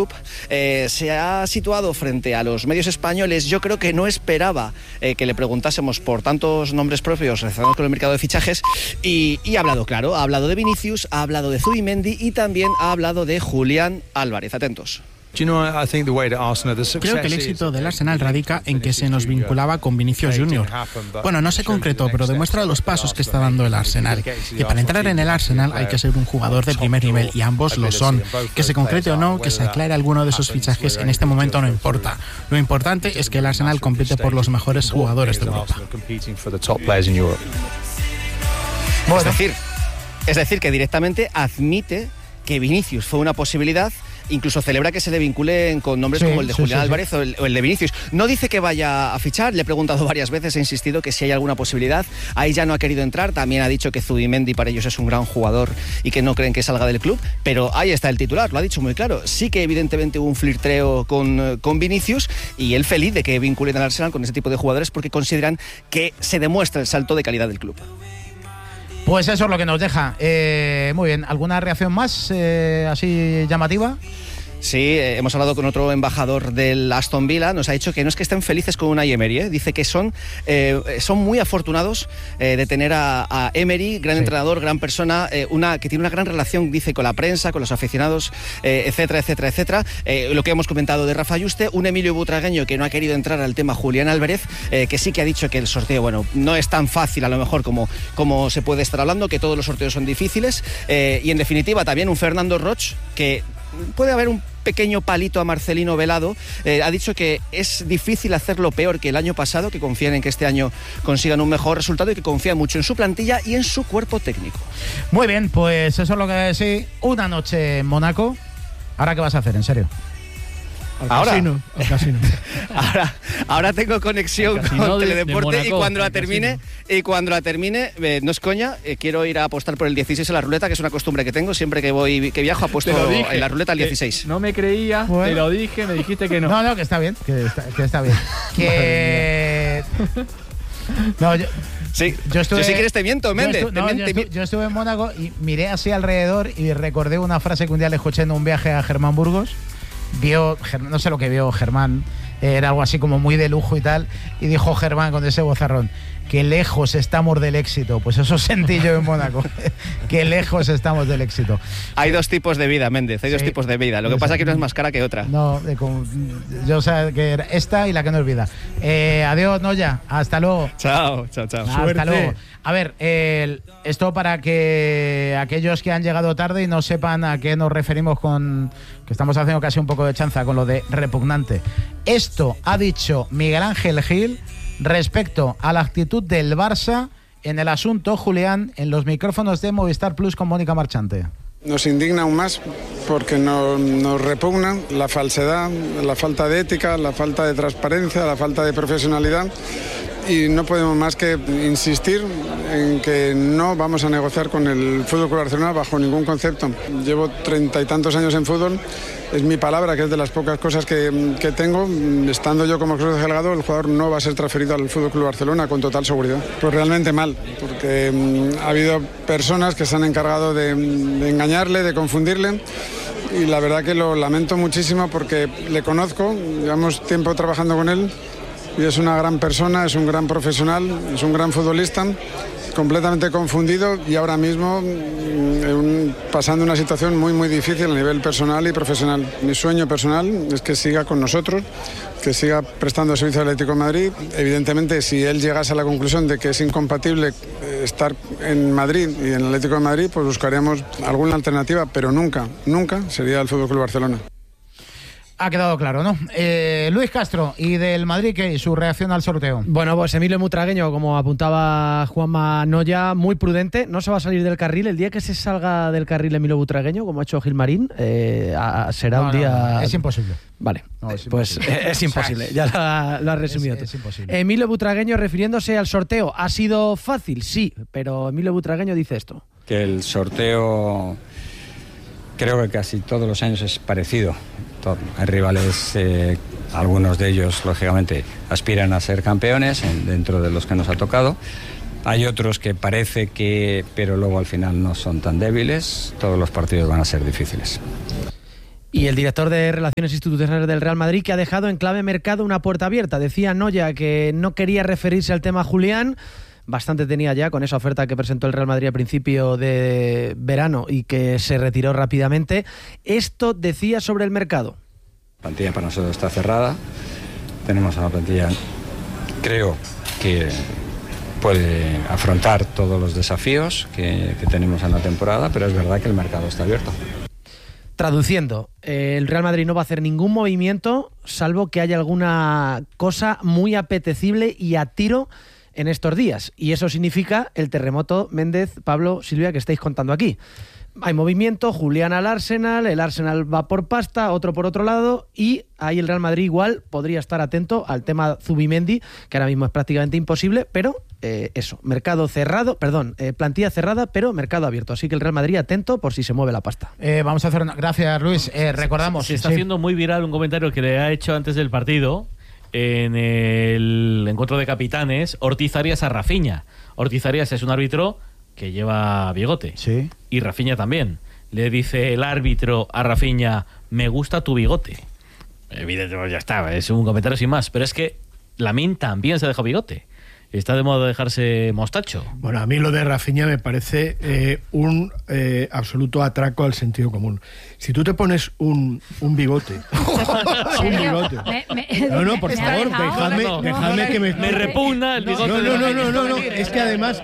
club, se ha situado frente a los medios españoles. Yo creo que no esperaba que le preguntásemos por tantos nombres propios relacionados con el mercado de fichajes y ha hablado claro, ha hablado de Vinicius, ha hablado de Zubimendi y también ha hablado de Julián Álvarez. Atentos. Creo que el éxito del Arsenal radica en que se nos vinculaba con Vinicius Junior. Bueno, no se concretó, pero demuestra los pasos que está dando el Arsenal. Y para entrar en el Arsenal hay que ser un jugador de primer nivel, y ambos lo son. Que se concrete o no, que se aclare alguno de esos fichajes, en este momento no importa. Lo importante es que el Arsenal compite por los mejores jugadores de Europa. Bueno. Es decir, que directamente admite que Vinicius fue una posibilidad. Incluso celebra que se le vinculen con nombres como el de Julián Álvarez o el de Vinicius. No dice que vaya a fichar, le he preguntado varias veces, he insistido que si hay alguna posibilidad. Ahí ya no ha querido entrar, también ha dicho que Zubimendi para ellos es un gran jugador y que no creen que salga del club, pero ahí está el titular, lo ha dicho muy claro. Sí que evidentemente hubo un flirteo con Vinicius y él feliz de que vinculen al Arsenal con ese tipo de jugadores porque consideran que se demuestra el salto de calidad del club. Pues eso es lo que nos deja. Muy bien, ¿alguna reacción más así llamativa? Sí, hemos hablado con otro embajador del Aston Villa, nos ha dicho que no es que estén felices con Unai Emery, dice que son muy afortunados de tener a Emery, gran entrenador, gran persona, que tiene una gran relación, dice, con la prensa, con los aficionados, etcétera, etcétera, etcétera. Lo que hemos comentado de Rafa Yuste, un Emilio Butragueño que no ha querido entrar al tema Julián Álvarez, que sí que ha dicho que el sorteo, bueno, no es tan fácil a lo mejor como se puede estar hablando, que todos los sorteos son difíciles, y en definitiva también un Fernando Roig, que puede haber un pequeño palito a Marcelino Velado, ha dicho que es difícil hacerlo peor que el año pasado, que confían en que este año consigan un mejor resultado y que confían mucho en su plantilla y en su cuerpo técnico. Muy bien, pues eso es lo que decir. Una noche en Mónaco. ¿Ahora qué vas a hacer, en serio? Al casino. Ahora tengo conexión con Teledeporte de y cuando la termine, no es coña, quiero ir a apostar por el 16 en la ruleta, que es una costumbre que tengo, siempre que viajo apuesto en la ruleta el 16. No me creía, bueno. Te lo dije, me dijiste que no. No, que está bien, que está bien. No, yo estuve, si quieres te miento, Méndez. Yo estuve en Mónaco y miré así alrededor y recordé una frase que un día le escuché en un viaje a Germán Burgos. No sé lo que vio Germán, era algo así como muy de lujo y tal, y dijo Germán con ese vozarrón: que lejos estamos del éxito. Pues eso sentí yo en Mónaco, que lejos estamos del éxito. Hay dos tipos de vida, Méndez, hay dos tipos de vida. Lo que pasa es que una es más cara que otra. No, yo sé que era esta y la que no es vida. Adiós, Noya, hasta luego. Chao. Hasta luego. A ver, esto para que aquellos que han llegado tarde y no sepan a qué nos referimos con que estamos haciendo casi un poco de chanza con lo de repugnante. Esto ha dicho Miguel Ángel Gil respecto a la actitud del Barça en el asunto Julián en los micrófonos de Movistar Plus con Mónica Marchante. Nos indigna aún más porque nos repugna la falsedad, la falta de ética, la falta de transparencia, la falta de profesionalidad. Y no podemos más que insistir en que no vamos a negociar con el FC Barcelona bajo ningún concepto. Llevo 30 y tantos años en fútbol, es mi palabra, que es de las pocas cosas que tengo. Estando yo como Cruz Delgado, el jugador no va a ser transferido al FC Barcelona con total seguridad. Pues realmente mal, porque ha habido personas que se han encargado de engañarle, de confundirle. Y la verdad que lo lamento muchísimo porque le conozco, llevamos tiempo trabajando con él. Y es una gran persona, es un gran profesional, es un gran futbolista, completamente confundido y ahora mismo pasando una situación muy, muy difícil a nivel personal y profesional. Mi sueño personal es que siga con nosotros, que siga prestando servicio al Atlético de Madrid. Evidentemente, si él llegase a la conclusión de que es incompatible estar en Madrid y en el Atlético de Madrid, pues buscaríamos alguna alternativa, pero nunca sería el FC Barcelona. Ha quedado claro, ¿no? Luis Castro, ¿y del Madrid qué? ¿Su reacción al sorteo? Bueno, pues Emilio Butragueño, como apuntaba Juanma Noya, muy prudente, no se va a salir del carril. El día que se salga del carril Emilio Butragueño, como ha hecho Gilmarín, será un día... No, es imposible. Vale, pues es imposible, ya lo has resumido tú. Es imposible. Emilio Butragueño, refiriéndose al sorteo, ¿ha sido fácil? Sí, pero Emilio Butragueño dice esto. Que el sorteo, creo que casi todos los años es parecido. Hay rivales, algunos de ellos lógicamente aspiran a ser campeones dentro de los que nos ha tocado. Hay otros que parece que, pero luego al final no son tan débiles. Todos los partidos van a ser difíciles. Y el director de Relaciones Institucionales del Real Madrid, que ha dejado en clave mercado una puerta abierta. Decía Noya que no quería referirse al tema Julián. Bastante tenía ya con esa oferta que presentó el Real Madrid a principio de verano y que se retiró rápidamente. Esto decía sobre el mercado. La plantilla para nosotros está cerrada. Tenemos una plantilla, creo que puede afrontar todos los desafíos que tenemos en la temporada, pero es verdad que el mercado está abierto. Traduciendo, el Real Madrid no va a hacer ningún movimiento salvo que haya alguna cosa muy apetecible y a tiro en estos días. Y eso significa el terremoto Méndez, Pablo, Silvia, que estáis contando aquí. Hay movimiento, Julián al Arsenal, el Arsenal va por pasta, otro por otro lado, y ahí el Real Madrid igual podría estar atento al tema Zubimendi, que ahora mismo es prácticamente imposible, pero eso, mercado cerrado, plantilla cerrada, pero mercado abierto. Así que el Real Madrid atento por si se mueve la pasta. Vamos a hacer una... Gracias, Luis. Recordamos... Se está haciendo muy viral un comentario que le ha hecho antes del partido en el encuentro de capitanes, Ortiz Arias a Rafinha. Ortiz Arias es un árbitro que lleva bigote. Sí. Y Rafinha también. Le dice el árbitro a Rafinha, me gusta tu bigote. Evidentemente, ya está, es un comentario sin más. Pero es que Lamine también se dejó bigote. Está de moda de dejarse mostacho. Bueno, a mí lo de Rafinha me parece un absoluto atraco al sentido común. Si tú te pones un bigote... un bigote... No, por favor, dejadme que me repugna el bigote. No. Es que además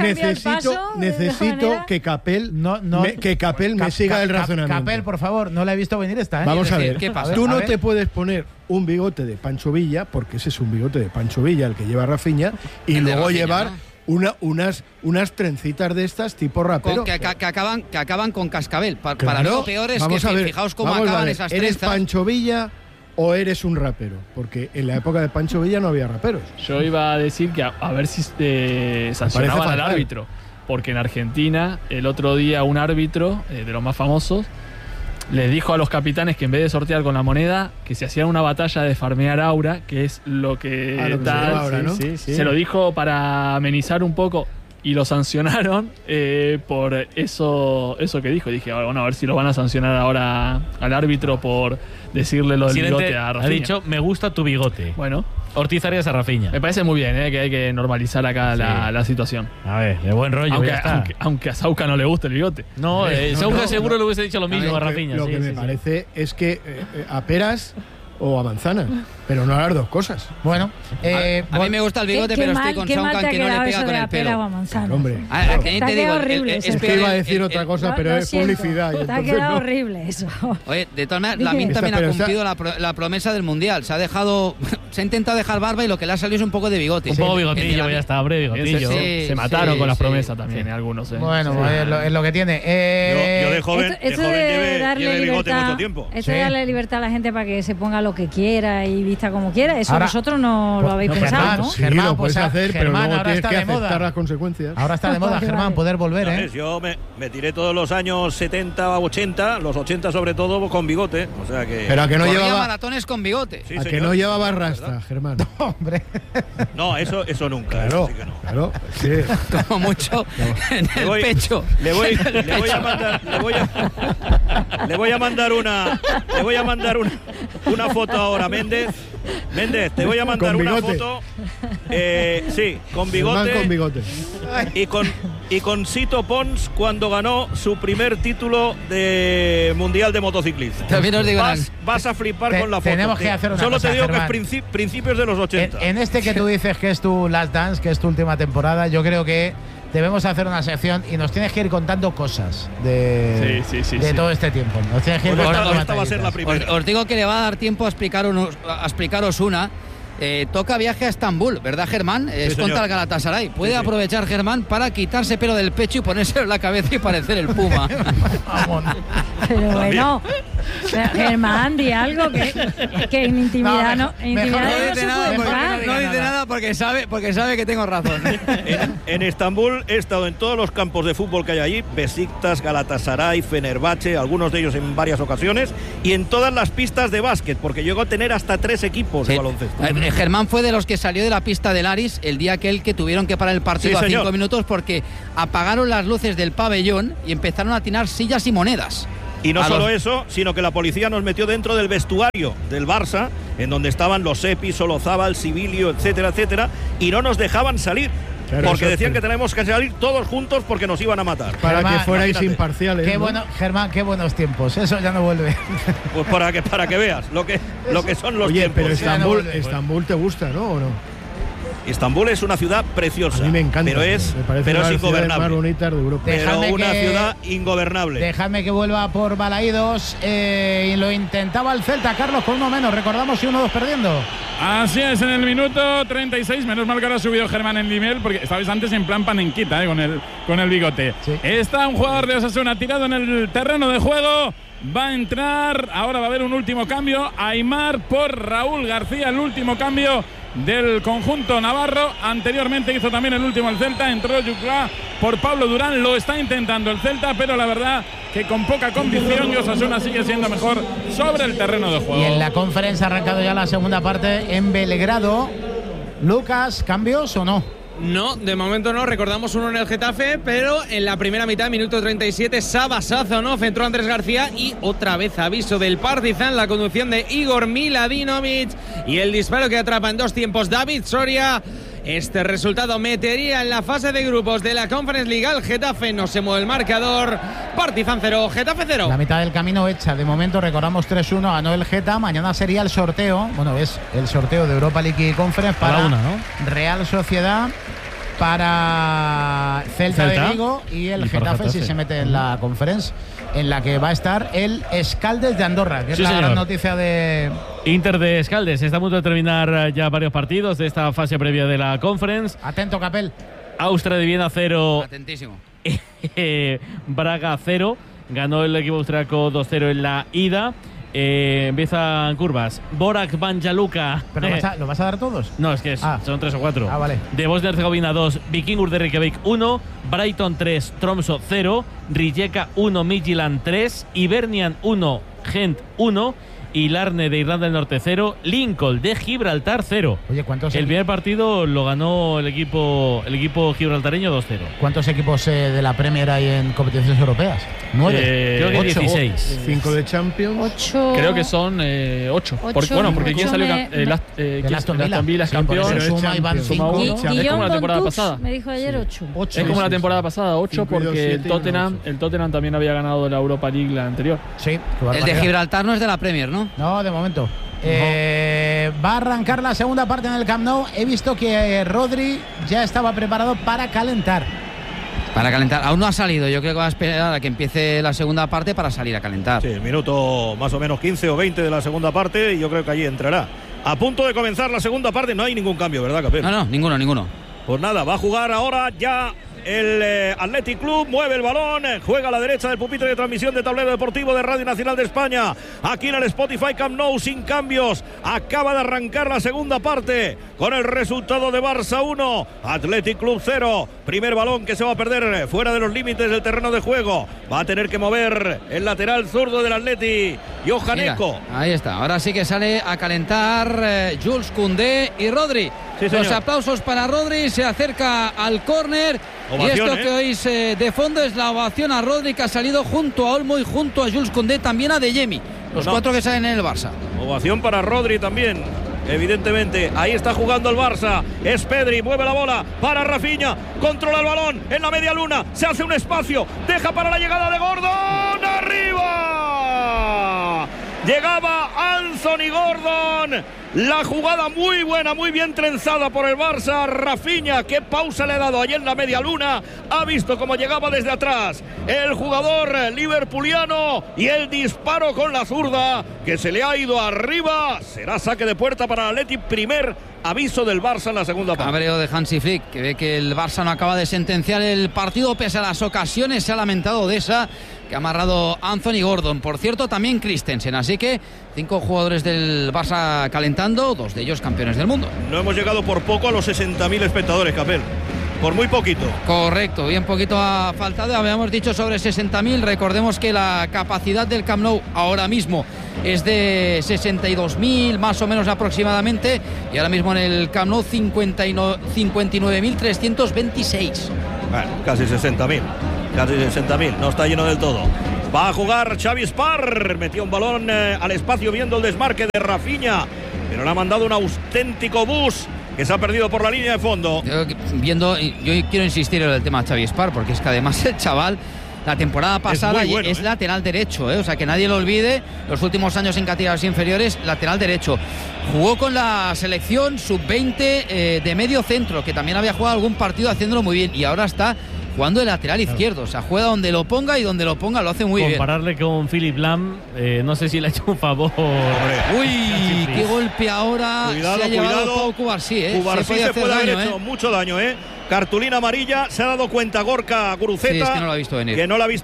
necesito que Capel me siga el razonamiento. Capel, por favor, no la he visto venir esta. Vamos a ver, ¿qué pasa? tú no te puedes poner un bigote de Pancho Villa, porque ese es un bigote de Pancho Villa el que lleva Rafinha, y luego Rafinha, llevar unas trencitas de estas tipo rapero. Que acaban con cascabel. Para Claro, lo peor es que fijaos cómo acaban esas trenzas. ¿Eres Pancho Villa o eres un rapero? Porque en la época de Pancho Villa no había raperos. Yo iba a decir que a ver si sancionaban al árbitro. Porque en Argentina, el otro día un árbitro de los más famosos les dijo a los capitanes que en vez de sortear con la moneda, que se hacían una batalla de farmear aura, que es lo que tal. Ahora, ¿no? Sí. Se lo dijo para amenizar un poco y lo sancionaron por eso que dijo. Y dije, bueno, a ver si lo van a sancionar ahora al árbitro por decirle lo del bigote a Rafinha. Ha dicho, me gusta tu bigote. Bueno, Ortiz Arias a Rafinha. me parece muy bien que hay que normalizar acá la situación. A ver, de buen rollo. Aunque a Sauca no le gusta el bigote. No, Sauca seguro le hubiese dicho lo mismo a Rafinha. Lo que me parece es que a peras o a manzanas, pero no a las dos cosas. Bueno, a mí me gusta el bigote, pero estoy con Sauca que no le pega con el pelo. Hombre, es que iba a decir otra cosa, pero es publicidad. Te ha quedado horrible eso. Oye, de todas maneras, Lamine también ha cumplido la promesa del Mundial. Se ha intentado dejar barba y lo que le ha salido es un poco de bigote. Un poco bigotillo, ya está, hombre, bigotillo. Se mataron con las promesas también, algunos. Bueno, es lo que tiene. Yo de joven lleve bigote mucho tiempo. Esto de darle libertad a la gente para que se ponga lo que quiera y vista como quiera, eso ahora, vosotros no lo habéis pensado, ¿no? Sí, Germán, lo puedes hacer, pero luego tienes que aceptar las consecuencias. Ahora está de moda, Germán, poder volver, ¿eh? Yo me tiré todos los años 70 a 80, los 80 sobre todo, con bigote. O sea que... Pero a que no llevaba maratones con bigote. Sí, a que no llevaba rasta, Germán. No, hombre. No, eso nunca. Claro, eso sí que no. Claro, sí. Como mucho en el pecho. Le voy a mandar una foto ahora, Méndez, te voy a mandar una foto. Sí, con bigote. Con bigote. Y con Sito Pons cuando ganó su primer título de Mundial de Motociclismo. También os digo, vas a flipar con la foto. Tenemos que hacer una Solo cosa, te digo Germán, que es principios de los 80. En este que tú dices que es tu Last Dance, que es tu última temporada, yo creo que debemos hacer una sección y nos tienes que ir contando cosas de todo este tiempo. Nos tienes que ir contando esta va a ser la primera. Os digo que le va a dar tiempo a explicaros una. Toca viaje a Estambul, ¿verdad, Germán? Es contra el Galatasaray. Puede aprovechar Germán para quitarse pelo del pecho y ponérselo en la cabeza y parecer el Puma. Pero bueno, Germán, di algo que en intimidad no dice nada porque sabe que tengo razón. En Estambul he estado en todos los campos de fútbol que hay allí, Besiktas, Galatasaray, Fenerbahce, algunos de ellos en varias ocasiones, y en todas las pistas de básquet, porque llegó a tener hasta 3 equipos de baloncesto. Germán fue de los que salió de la pista del Aris el día que tuvieron que parar el partido a 5 minutos porque apagaron las luces del pabellón y empezaron a tirar sillas y monedas. Y no solo eso, sino que la policía nos metió dentro del vestuario del Barça, en donde estaban los Epi, Solozábal, Sibilio, etcétera, etcétera, y no nos dejaban salir. Claro, porque decían que tenemos que salir todos juntos porque nos iban a matar. Para Germán, que fuerais imparciales. Qué bueno, Germán, qué buenos tiempos. Eso ya no vuelve. Pues para que veas lo que son los tiempos. Pero Estambul te gusta, ¿no? ¿O no? Estambul es una ciudad preciosa. A mí me encanta. Pero es ingobernable. Más bonitas de Europa. Pero una ciudad ingobernable. Dejadme que vuelva por Balaídos. Y lo intentaba el Celta, Carlos, con uno menos. Recordamos, y 1-2 perdiendo. Así es, en el minuto 36. Menos mal que ahora ha subido Germán el nivel, porque estabais antes en plan panenquita, con el bigote. Sí. Está un jugador de Osasuna tirado en el terreno de juego. Va a entrar, ahora va a haber un último cambio. Aimar por Raúl García, el último cambio del conjunto navarro. Anteriormente hizo también el último el Celta. Entró Yuclá por Pablo Durán. Lo está intentando el Celta, pero la verdad que con poca convicción, y Osasuna sigue siendo mejor sobre el terreno de juego. Y en la conferencia ha arrancado ya la segunda parte en Belgrado. Lucas, ¿cambios o no? No, de momento no, recordamos uno en el Getafe, pero en la primera mitad, minuto 37, Saba Sazonov, entró Andrés García y otra vez aviso del Partizan, la conducción de Igor Miladinovic y el disparo que atrapa en 2 tiempos David Soria. Este resultado metería en la fase de grupos de la Conference League al Getafe. No se mueve el marcador. Partizan 0, Getafe 0. La mitad del camino hecha. De momento recordamos 3-1, ganó el Geta. Mañana sería el sorteo. Bueno, es el sorteo de Europa League y Conference para Real Sociedad, para Celta de Vigo y el Getafe si se mete en la Conference, en la que va a estar el Escaldes de Andorra, que es la gran noticia de Inter de Escaldes. Está a punto de terminar ya varios partidos de esta fase previa de la Conference. Atento, Capel. Austria de Viena 0. Atentísimo. Braga 0. Ganó el equipo austriaco 2-0 en la ida. Empiezan curvas. Borac Banja Luka. ¿Pero lo vas a dar todos? No, es que son 3 o 4. Vale. De Bosnia-Herzegovina 2, Vikingur de Reykjavik 1, Brighton 3, Tromsø 0, Rijeka 1, Midtjylland 3, Hibernian 1, Gent 1 y Larne de Irlanda del Norte 0, Lincoln de Gibraltar 0. Oye, ¿cuántos? El primer partido lo ganó el equipo gibraltareño 2-0. ¿Cuántos equipos de la Premier hay en competiciones europeas? 9. Creo que 16. 5 de Champions. 8. Creo que son 8. Porque ¿quién salió? El Aston Villa es campeón. Suma y van 5. Es como la temporada pasada. Me dijo ayer 8. Es como la temporada pasada, 8, porque el Tottenham también había ganado la Europa League la anterior. Sí. El de Gibraltar no es de la Premier, ¿no? No, de momento. Va a arrancar la segunda parte en el Camp Nou. He visto que Rodri ya estaba preparado para calentar. Aún no ha salido. Yo creo que va a esperar a que empiece la segunda parte para salir a calentar. Sí, el minuto más o menos 15 o 20 de la segunda parte y yo creo que allí entrará. A punto de comenzar la segunda parte, no hay ningún cambio, ¿verdad, Capel? No, ninguno. Pues nada, va a jugar ahora ya el Athletic Club, mueve el balón, juega a la derecha del pupitre de transmisión de Tablero Deportivo de Radio Nacional de España, aquí en el Spotify Camp Nou, sin cambios. Acaba de arrancar la segunda parte con el resultado de Barça 1, Athletic Club 0. Primer balón que se va a perder fuera de los límites del terreno de juego. Va a tener que mover el lateral zurdo del Atleti, Johan Eko. Ahí está, ahora sí que sale a calentar Jules Koundé y Rodri. Sí, los aplausos para Rodri, se acerca al córner. Y esto que oís de fondo es la ovación a Rodri, que ha salido junto a Olmo y junto a Jules Koundé, también a Adeyemi. Los 4 que salen en el Barça. Ovación para Rodri también, evidentemente. Ahí está jugando el Barça. Es Pedri, mueve la bola para Rafinha, controla el balón en la media luna, se hace un espacio, deja para la llegada de Gordon, arriba. Llegaba Anthony Gordon. La jugada muy buena, muy bien trenzada por el Barça. Rafinha, qué pausa le ha dado allí en la media luna. Ha visto cómo llegaba desde atrás el jugador liverpuliano y el disparo con la zurda que se le ha ido arriba. Será saque de puerta para el Atleti. Primer aviso del Barça en la segunda parte. Cabreo de Hansi Flick, que ve que el Barça no acaba de sentenciar el partido pese a las ocasiones. Se ha lamentado de esa que ha amarrado Anthony Gordon. Por cierto, también Christensen. Así que 5 jugadores del Barça calentando, 2 de ellos campeones del mundo. No hemos llegado por poco a los 60.000 espectadores, Capel. Por muy poquito. Correcto, bien poquito ha faltado. Habíamos dicho sobre 60.000. Recordemos que la capacidad del Camp Nou ahora mismo es de 62.000 más o menos aproximadamente. Y ahora mismo en el Camp Nou 59.326. Bueno, casi 60.000. No está lleno del todo. Va a jugar Xavi Spar. Metió un balón al espacio viendo el desmarque de Rafinha, pero le ha mandado un auténtico bus que se ha perdido por la línea de fondo. Yo quiero insistir en el tema de Xavi Spar, porque es que además el chaval la temporada pasada es lateral derecho, o sea, que nadie lo olvide. Los últimos años en categorías inferiores, lateral derecho. Jugó con la selección sub-20 de medio centro, que también había jugado algún partido haciéndolo muy bien, y ahora está jugando de lateral izquierdo. O sea, juega donde lo ponga y donde lo ponga lo hace muy bien. Compararle con Philipp Lahm, no sé si le ha hecho un favor. Uy, qué golpe ahora. Cuidado, se ha llevado Pau Cubarsí, Cubarsí se puede haber hecho mucho daño, Cartulina amarilla, se ha dado cuenta Gorka Guruceta, sí, es que no lo ha visto venir,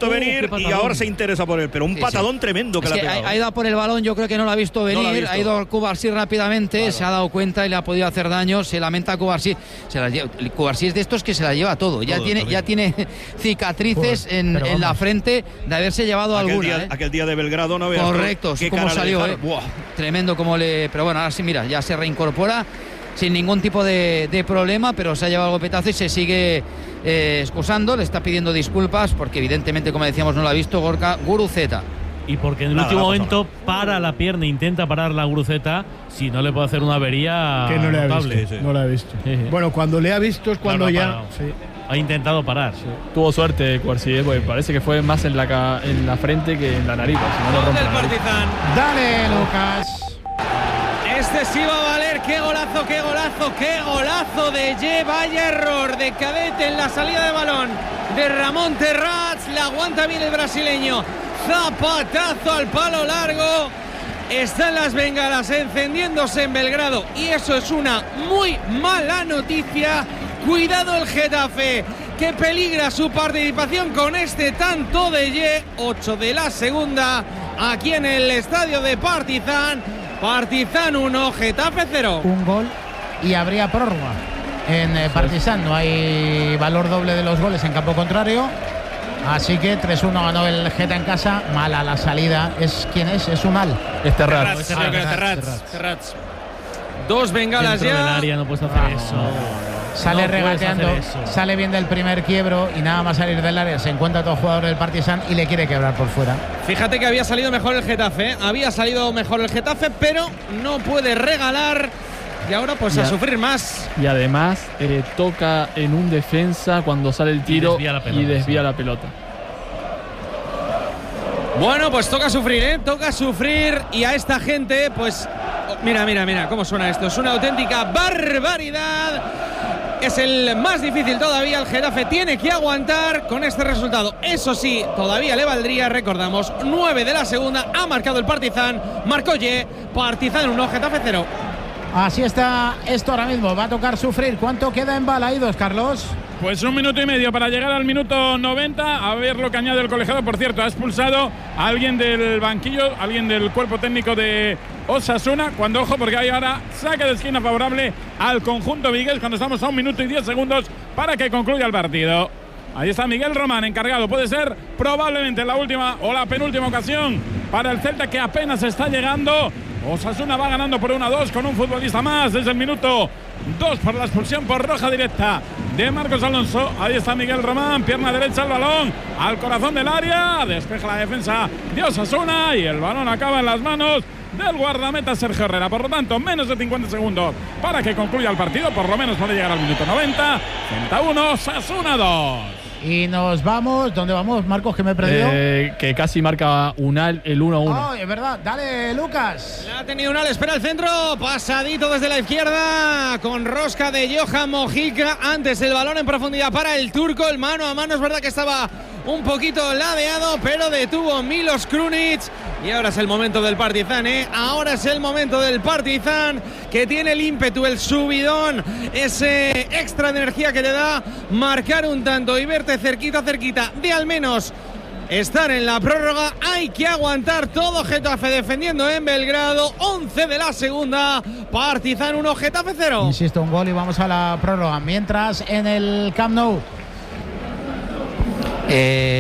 y ahora se interesa por él, pero un patadón tremendo que le ha pegado. Ha ido a por el balón, yo creo que no lo ha visto venir, ha ido Cubarsí rápidamente, claro. Se ha dado cuenta y le ha podido hacer daño, se lamenta Cubarsí. Cubarsí es de estos que se la lleva todo, ya tiene cicatrices en la frente de haberse llevado alguna. Aquel día de Belgrado, no veas. Correcto, cómo salió, tremendo como le... Pero bueno, ahora sí, mira, ya se reincorpora sin ningún tipo de problema, pero se ha llevado el golpetazo y se sigue excusando, le está pidiendo disculpas porque evidentemente, como decíamos, no lo ha visto Gorka Guruceta. Y porque en el último momento para la pierna, intenta parar la Guruceta, si no le puede hacer una avería que no le ha notable. visto, no la ha visto. Bueno, cuando le ha visto es cuando ya... Ha intentado parar. Tuvo suerte Cubarsí, porque parece que fue más en la frente que en la nariz. Si no, del Partizan. Dale, Lucas. Este sí va a valer. Qué golazo, qué golazo, qué golazo de Ye. Vaya error de Cadete en la salida de balón de Ramón Terrats. La aguanta bien el brasileño. Zapatazo al palo largo. Están las bengalas encendiéndose en Belgrado y eso es una muy mala noticia. Cuidado el Getafe, que peligra su participación con este tanto de Ye. 8 de la segunda aquí en el estadio de Partizan. Partizan 1, Getafe 0. Un gol y habría prórroga en Partizan. No hay valor doble de los goles en campo contrario. Así que 3-1 ganó el Geta en casa. Mala la salida. ¿Quién es? Es Unal. Es Terrats. Terrats. Dos bengalas dentro ya. Del área no puedes hacer eso. Sale regateando, sale bien del primer quiebro y nada más salir del área se encuentra todo jugador del Partizan y le quiere quebrar por fuera. Fíjate que había salido mejor el Getafe, pero no puede regalar y ahora pues a sufrir más. Y además toca en un defensa cuando sale el tiro y desvía la pelota. Bueno, pues toca sufrir y a esta gente pues mira cómo suena esto, es una auténtica barbaridad. Es el más difícil todavía, el Getafe tiene que aguantar con este resultado. Eso sí, todavía le valdría, recordamos, 9 de la segunda, ha marcado el Partizan, marcó Ye, Partizan 1, Getafe 0. Así está esto ahora mismo, va a tocar sufrir. ¿Cuánto queda en balaídos, Carlos? Pues 1 minuto y medio para llegar al minuto 90. A ver lo que añade el colegiado. Por cierto, ha expulsado a alguien del banquillo, alguien del cuerpo técnico de Osasuna. Cuando, ojo, porque hay ahora saque de esquina favorable al conjunto vigués cuando estamos a 1 minuto y 10 segundos para que concluya el partido. Ahí está Miguel Román encargado. Puede ser probablemente la última o la penúltima ocasión para el Celta, que apenas está llegando. Osasuna va ganando por 1-2 con un futbolista más desde el minuto 2 por la expulsión por roja directa de Marcos Alonso. Ahí está Miguel Román, pierna derecha al balón, al corazón del área, despeja la defensa de Osasuna y el balón acaba en las manos del guardameta Sergio Herrera. Por lo tanto, menos de 50 segundos para que concluya el partido, por lo menos puede llegar al minuto 90. Celta 1, Osasuna 2. Y nos vamos, ¿dónde vamos, Marcos, que me he perdido? Que casi marca Unal el 1-1. Oh, es verdad, dale, Lucas. La ha tenido Unal, espera el centro, pasadito desde la izquierda, con rosca de Johan Mojica. Antes el balón en profundidad para el turco, el mano a mano, es verdad que estaba un poquito ladeado, pero detuvo Milos Krunic. Y ahora es el momento del Partizan, ahora es el momento del Partizan, que tiene el ímpetu, el subidón, ese extra de energía que le da marcar un tanto y verte cerquita de al menos estar en la prórroga. Hay que aguantar todo. Getafe defendiendo en Belgrado. 11 de la segunda, Partizan 1, Getafe 0. Insisto, un gol y vamos a la prórroga. Mientras en el Camp Nou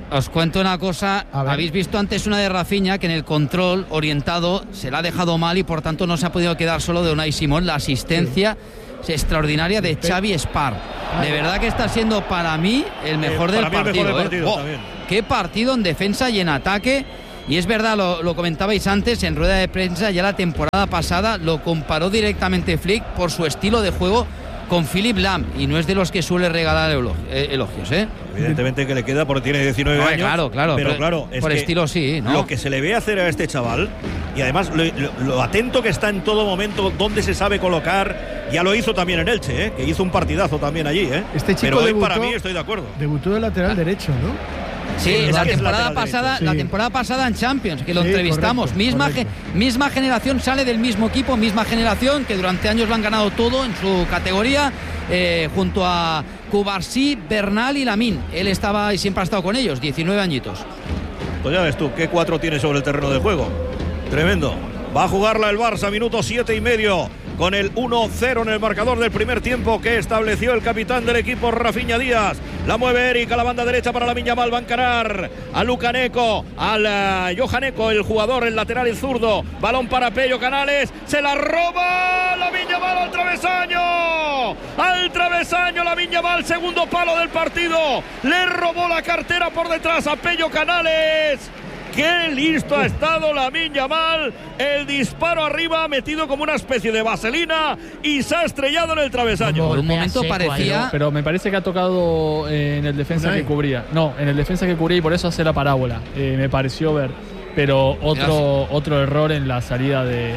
Os cuento una cosa. Habéis visto antes una de Rafinha que en el control orientado se la ha dejado mal y por tanto no se ha podido quedar solo de Unai Simón. La asistencia extraordinaria de Xavi Espar. De verdad que está siendo para mí el mejor del partido. Qué partido en defensa y en ataque. Y es verdad, lo comentabais antes en rueda de prensa, ya la temporada pasada lo comparó directamente Flick por su estilo de juego con Philipp Lahm, y no es de los que suele regalar elogios, ¿eh? Evidentemente que le queda porque tiene 19 años. Claro, pero claro, es por que estilo sí, ¿no? Lo que se le ve hacer a este chaval, y además lo atento que está en todo momento, dónde se sabe colocar, ya lo hizo también en Elche, ¿eh? Que hizo un partidazo también allí, ¿eh? Este chico pero hoy debutó, para mí estoy de acuerdo. Debutó de lateral derecho, ¿no? Sí, la temporada pasada en Champions, que lo entrevistamos. Correcto. Misma generación, sale del mismo equipo, misma generación, que durante años lo han ganado todo en su categoría, junto a Cubarsí, Bernal y Lamine. Él estaba y siempre ha estado con ellos, 19 añitos. Pues ya ves tú, qué 4 tiene sobre el terreno de juego. Tremendo. Va a jugarla el Barça, minuto 7,5. Con el 1-0 en el marcador del primer tiempo que estableció el capitán del equipo, Rafinha Díaz. La mueve Eric a la banda derecha para Lamine Yamal. Va a encarar a Luka Neko, al Johan Neko, el jugador, el lateral y zurdo. Balón para Pello Canales. Se la roba Lamine Yamal al travesaño. Al travesaño Lamine Yamal, segundo palo del partido. Le robó la cartera por detrás a Pello Canales. ¡Qué listo ha estado Lamine Yamal! El disparo arriba, metido como una especie de vaselina, y se ha estrellado en el travesaño. Por un momento parecía... Pero me parece que ha tocado en el defensa que cubría. No, en el defensa que cubría, y por eso hace la parábola. Me pareció ver. Pero otro error en la salida del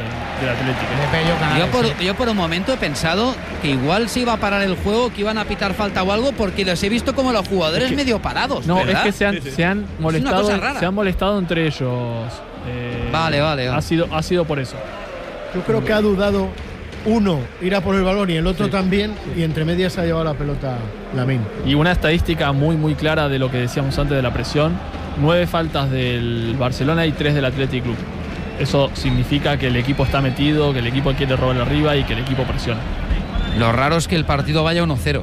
Atlético. Yo por un momento he pensado que igual se iba a parar el juego, que iban a pitar falta o algo, porque los he visto como los jugadores medio parados. No, ¿verdad? es que se han molestado entre ellos. Vale. Ha sido por eso. Yo creo que ha dudado uno ir a por el balón y el otro también, y entre medias se ha llevado la pelota Lamine. Y una estadística muy muy clara de lo que decíamos antes de la presión: 9 faltas del Barcelona y 3 del Athletic Club. Eso significa que el equipo está metido, que el equipo quiere robar arriba y que el equipo presiona. Lo raro es que el partido vaya 1-0.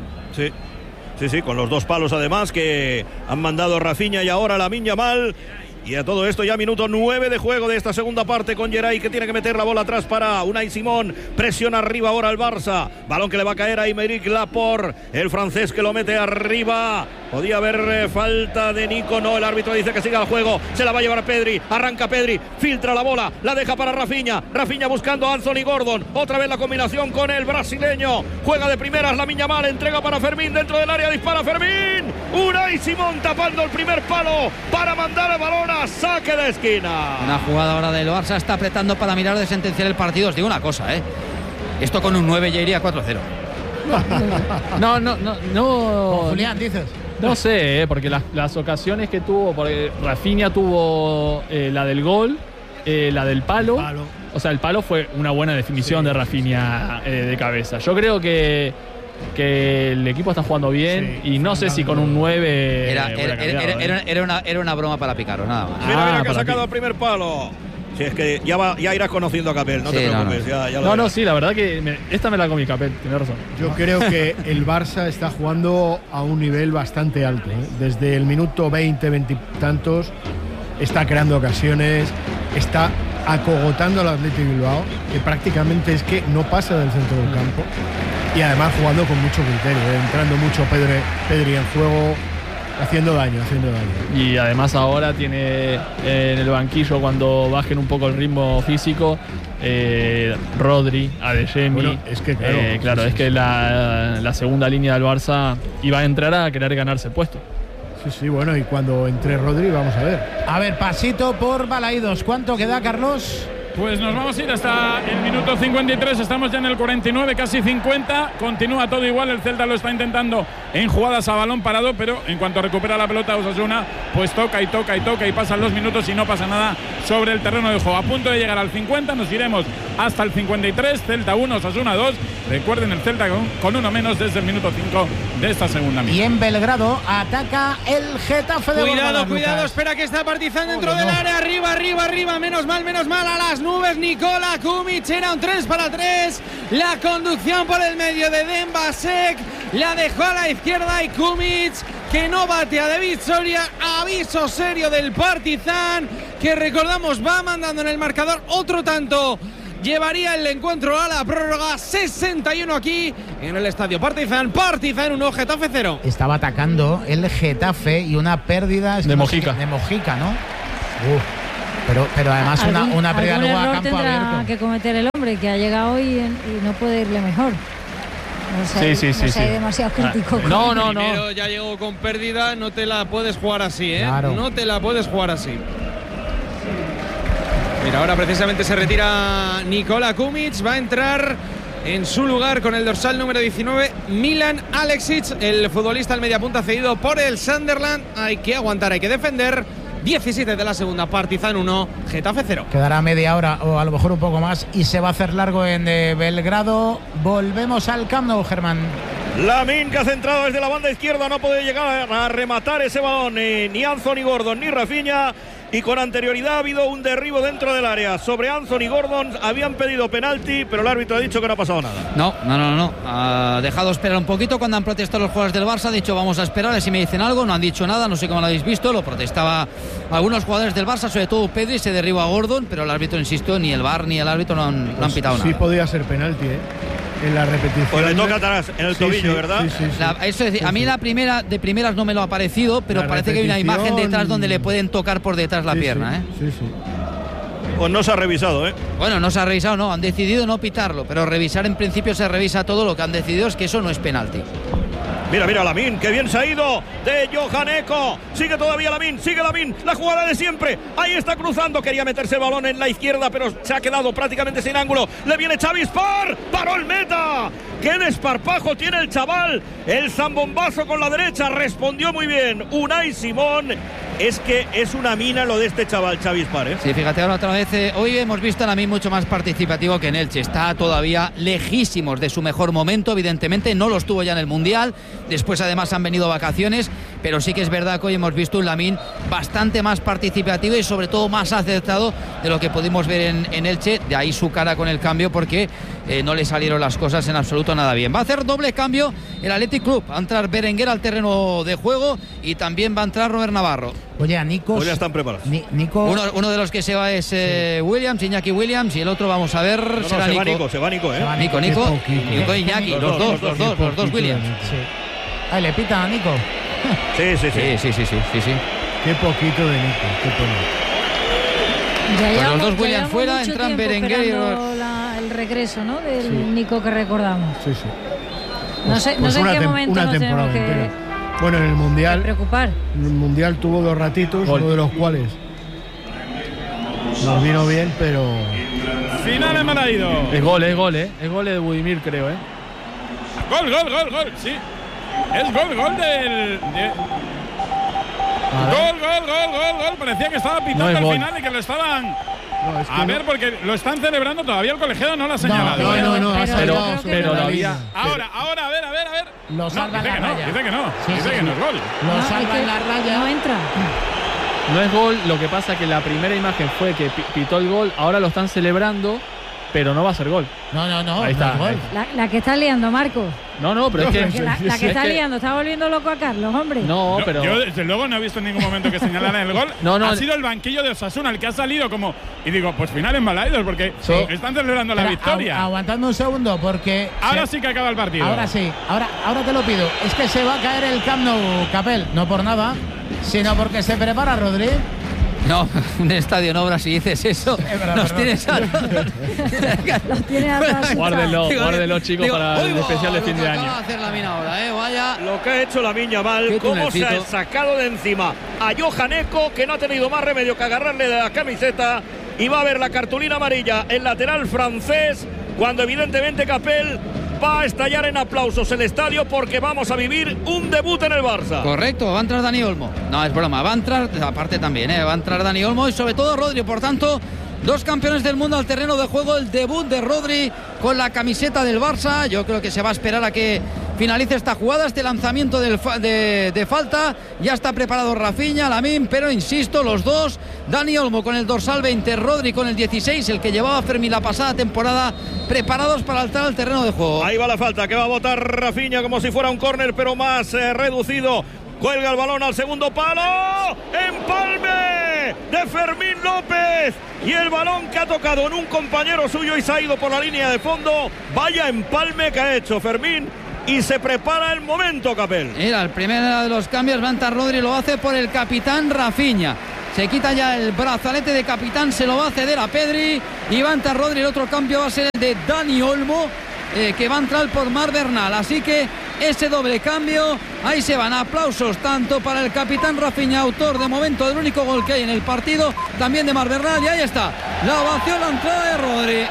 Sí, con los 2 palos además que han mandado Rafinha y ahora Lamine Yamal. Y a todo esto ya minuto 9 de juego de esta segunda parte, con Geray, que tiene que meter la bola atrás para Unai Simón. Presiona arriba ahora el Barça. Balón que le va a caer a Aymeric Laporte, el francés, que lo mete arriba. Podía haber falta de Nico, no, el árbitro dice que siga el juego. Se la va a llevar a Pedri, arranca Pedri, filtra la bola, la deja para Rafinha. Rafinha buscando a Anthony Gordon. Otra vez la combinación con el brasileño. Juega de primeras Lamine Yamal, entrega para Fermín dentro del área, dispara Fermín. Unai Simón tapando el primer palo para mandar el balón a saque de esquina. Una jugada ahora del Barça, está apretando para mirar de sentenciar el partido. Os digo una cosa, esto con un 9 ya iría 4-0. No. Julián, dices. No sé, porque las ocasiones que tuvo, porque Rafinha tuvo la del gol, la del palo. O sea, el palo fue una buena definición de Rafinha de cabeza. Yo creo que el equipo está jugando bien, y no sé si con un 9 era una broma para Picaros, nada más. Mira que ha sacado el primer palo. Sí, es que ya irás conociendo a Capel, no te preocupes. Sí, la verdad que esta me la comí, Capel, tienes razón. Yo creo que el Barça está jugando a un nivel bastante alto, Desde el minuto 20 y tantos está creando ocasiones, está acogotando al Athletic Bilbao, que prácticamente es que no pasa del centro del campo, y además jugando con mucho criterio, entrando mucho Pedri en juego, haciendo daño. Y además ahora tiene en el banquillo, cuando bajen un poco el ritmo físico, Rodri, Adeyemi. Bueno, es que claro, es que la segunda línea del Barça iba a entrar a querer ganarse el puesto. Sí, bueno, y cuando entre Rodri, vamos a ver. A ver, pasito por Balaídos. ¿Cuánto queda, Carlos? Pues nos vamos a ir hasta el minuto 53, estamos ya en el 49, casi 50, continúa todo igual, el Celta lo está intentando en jugadas a balón parado, pero en cuanto recupera la pelota Osasuna, pues toca y pasan los minutos y no pasa nada sobre el terreno de juego. A punto de llegar al 50, nos iremos hasta el 53, Celta 1, Osasuna 2, recuerden el Celta con uno menos desde el minuto 5 de esta segunda mitad. Y en Belgrado ataca el Getafe de Cuidado, espera que está Partizan dentro del área, arriba, menos mal, a las nubes, Nikola Kumic, era un 3-3, la conducción por el medio de Dembasek, la dejó a la izquierda y Kumic, que no batea de Vitoria, aviso serio del Partizan, que recordamos va mandando en el marcador otro tanto. Llevaría el encuentro a la prórroga. 61 aquí en el estadio Partizan 1, Getafe 0. Estaba atacando el Getafe y una pérdida de Mojica. De Mojica, ¿no? Pero además una pérdida luego a campo abierto. Tendrá que cometer el hombre que ha llegado y no puede irle mejor. No sé, demasiado crítico. No. Primero ya llegó con pérdida, no te la puedes jugar así, ¿eh? Claro. No te la puedes jugar así. Mira, ahora precisamente se retira Nikola Kumic, va a entrar en su lugar con el dorsal número 19 Milan Aleksic, el futbolista al mediapunta cedido por el Sunderland. Hay que aguantar, hay que defender. 17 de la segunda, Partizan 1, Getafe 0. Quedará media hora o a lo mejor un poco más y se va a hacer largo en Belgrado. Volvemos al Camp Nou, Germán. Lamine, que ha centrado desde la banda izquierda, no puede llegar a rematar ese balón ni Anthony Gordon ni Rafinha. Y con anterioridad ha habido un derribo dentro del área sobre Anthony Gordon. Habían pedido penalti, pero el árbitro ha dicho que no ha pasado nada. No. Ha dejado esperar un poquito cuando han protestado los jugadores del Barça. Ha dicho vamos a esperar a ver si me dicen algo. No han dicho nada, no sé cómo lo habéis visto. Lo protestaba algunos jugadores del Barça, sobre todo Pedri. Se derriba a Gordon, pero el árbitro, insisto, ni el VAR ni el árbitro no han pitado nada. Sí podía ser penalti, en la repetición. Pues le toca atrás en el tobillo, ¿verdad? Sí. Eso es decir, a mí de primeras no me lo ha parecido, pero parece que hay una imagen detrás donde le pueden tocar por detrás la pierna. Sí. Pues no se ha revisado, Bueno, no se ha revisado, no. Han decidido no pitarlo, pero revisar en principio se revisa todo. Lo que han decidido es que eso no es penalti. Mira Lamine, que bien se ha ido de Johan Eko. Sigue todavía Lamine, la jugada de siempre. Ahí está cruzando, quería meterse el balón en la izquierda, pero se ha quedado prácticamente sin ángulo. Le viene Xavi Spar, paró el meta. ¡Qué desparpajo tiene el chaval! El zambombazo con la derecha, respondió muy bien Unai Simón. Es que es una mina lo de este chaval, Xavi Spar, Sí, fíjate ahora otra vez. Hoy hemos visto a Lamine mucho más participativo que en Elche. Está todavía lejísimos de su mejor momento, evidentemente. No lo estuvo ya en el Mundial. Después, además, han venido vacaciones. Pero sí que es verdad que hoy hemos visto un Lamine bastante más participativo y, sobre todo, más acertado de lo que pudimos ver en Elche. De ahí su cara con el cambio, porque no le salieron las cosas en absoluto nada bien. Va a hacer doble cambio el Athletic Club. Va a entrar Berenguer al terreno de juego y también va a entrar Robert Navarro. Oye, a Nico. Pues ya están preparados. Uno de los que se va es Williams, Iñaki Williams, y el otro vamos a ver. Será Nico. Se va Nico, Nico y Iñaki, los dos Williams. Sí. Ahí le pitan a Nico. Sí. Qué poquito de Nico, qué pues los dos Williams fuera, entran Berenguer y el regreso, ¿no? Del Nico que recordamos. Sí. No sé en qué momento nos tenemos que... Bueno, en el Mundial. Preocupar. En el Mundial tuvo 2 ratitos, uno de los cuales nos vino bien, pero. Final en Malaído. Es gol, Es gol de Budimir, creo, Gol, sí. Es gol del. Gol. Parecía que estaba pitando al final y que lo estaban. No, ver, porque lo están celebrando todavía, el colegiado no lo ha señalado. No, pero lo había. Ahora, a ver. Lo salva en la raya. Dice que no es gol. Lo salva en la raya. No entra. No es gol, lo que pasa que la primera imagen fue que pitó el gol, ahora lo están celebrando, pero no va a ser gol. No. Ahí está. Gol. La que está liando, Marco. No, pero es que... La que está liando, está volviendo loco a Carlos, hombre. No, pero... Yo desde luego no he visto en ningún momento que señalara el gol. Ha sido el banquillo de Osasuna el que ha salido como... Y digo, pues final en Balaidos, porque están celebrando la victoria. Aguantando un segundo, porque... Ahora sí que acaba el partido. Ahora sí, ahora te lo pido. Es que se va a caer el Camp Nou, Capel. No por nada, sino porque se prepara Rodri. No, un estadio en obras, si dices eso, nos tienes a... Guárdenlo, chicos, para el especial de fin de año. Va a hacer Lamine ahora, vaya. Lo que ha hecho Lamine Yamal, cómo se ha sacado de encima a Johan Eko, que no ha tenido más remedio que agarrarle de la camiseta, y va a ver la cartulina amarilla, el lateral francés, cuando evidentemente Capel va a estallar en aplausos el estadio, porque vamos a vivir un debut en el Barça. Correcto, va a entrar Dani Olmo. No, es broma, va a entrar, aparte también, va a entrar Dani Olmo y sobre todo Rodri. Por tanto, 2 campeones del mundo al terreno de juego. El debut de Rodri con la camiseta del Barça. Yo creo que se va a esperar a que finalice esta jugada, este lanzamiento de falta. Ya está preparado Rafinha, Lamine, pero insisto, los dos, Dani Olmo con el dorsal 20, Rodri con el 16, el que llevaba Fermín la pasada temporada, preparados para entrar al terreno de juego. Ahí va la falta, que va a botar Rafinha como si fuera un córner, pero más reducido. cuelga el balón al segundo palo, empalme de Fermín López, y el balón que ha tocado en un compañero suyo y se ha ido por la línea de fondo. Vaya empalme que ha hecho Fermín, y se prepara el momento, Capel. Mira, el primero de los cambios va a entrar Rodri, lo hace por el capitán Rafinha. Se quita ya el brazalete de capitán, se lo va a ceder a Pedri y va a entrar Rodri. El otro cambio va a ser el de Dani Olmo, que va a entrar por Marc Bernal. Así que ese doble cambio, ahí se van. Aplausos tanto para el capitán Rafinha, autor de momento del único gol que hay en el partido, también de Marc Bernal, y ahí está la ovación, la entrada de Rodri.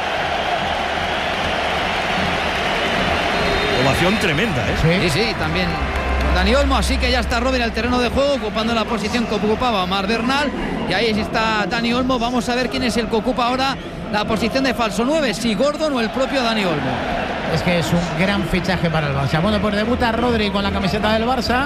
Ovación tremenda, ¿eh? Sí, también Dani Olmo. Así que ya está Rodri en el terreno de juego, ocupando la posición que ocupaba Marc Bernal, y ahí está Dani Olmo. Vamos a ver quién es el que ocupa ahora la posición de falso 9, si Gordon o el propio Dani Olmo. Es que es un gran fichaje para el Barça. Bueno, pues debuta Rodri con la camiseta del Barça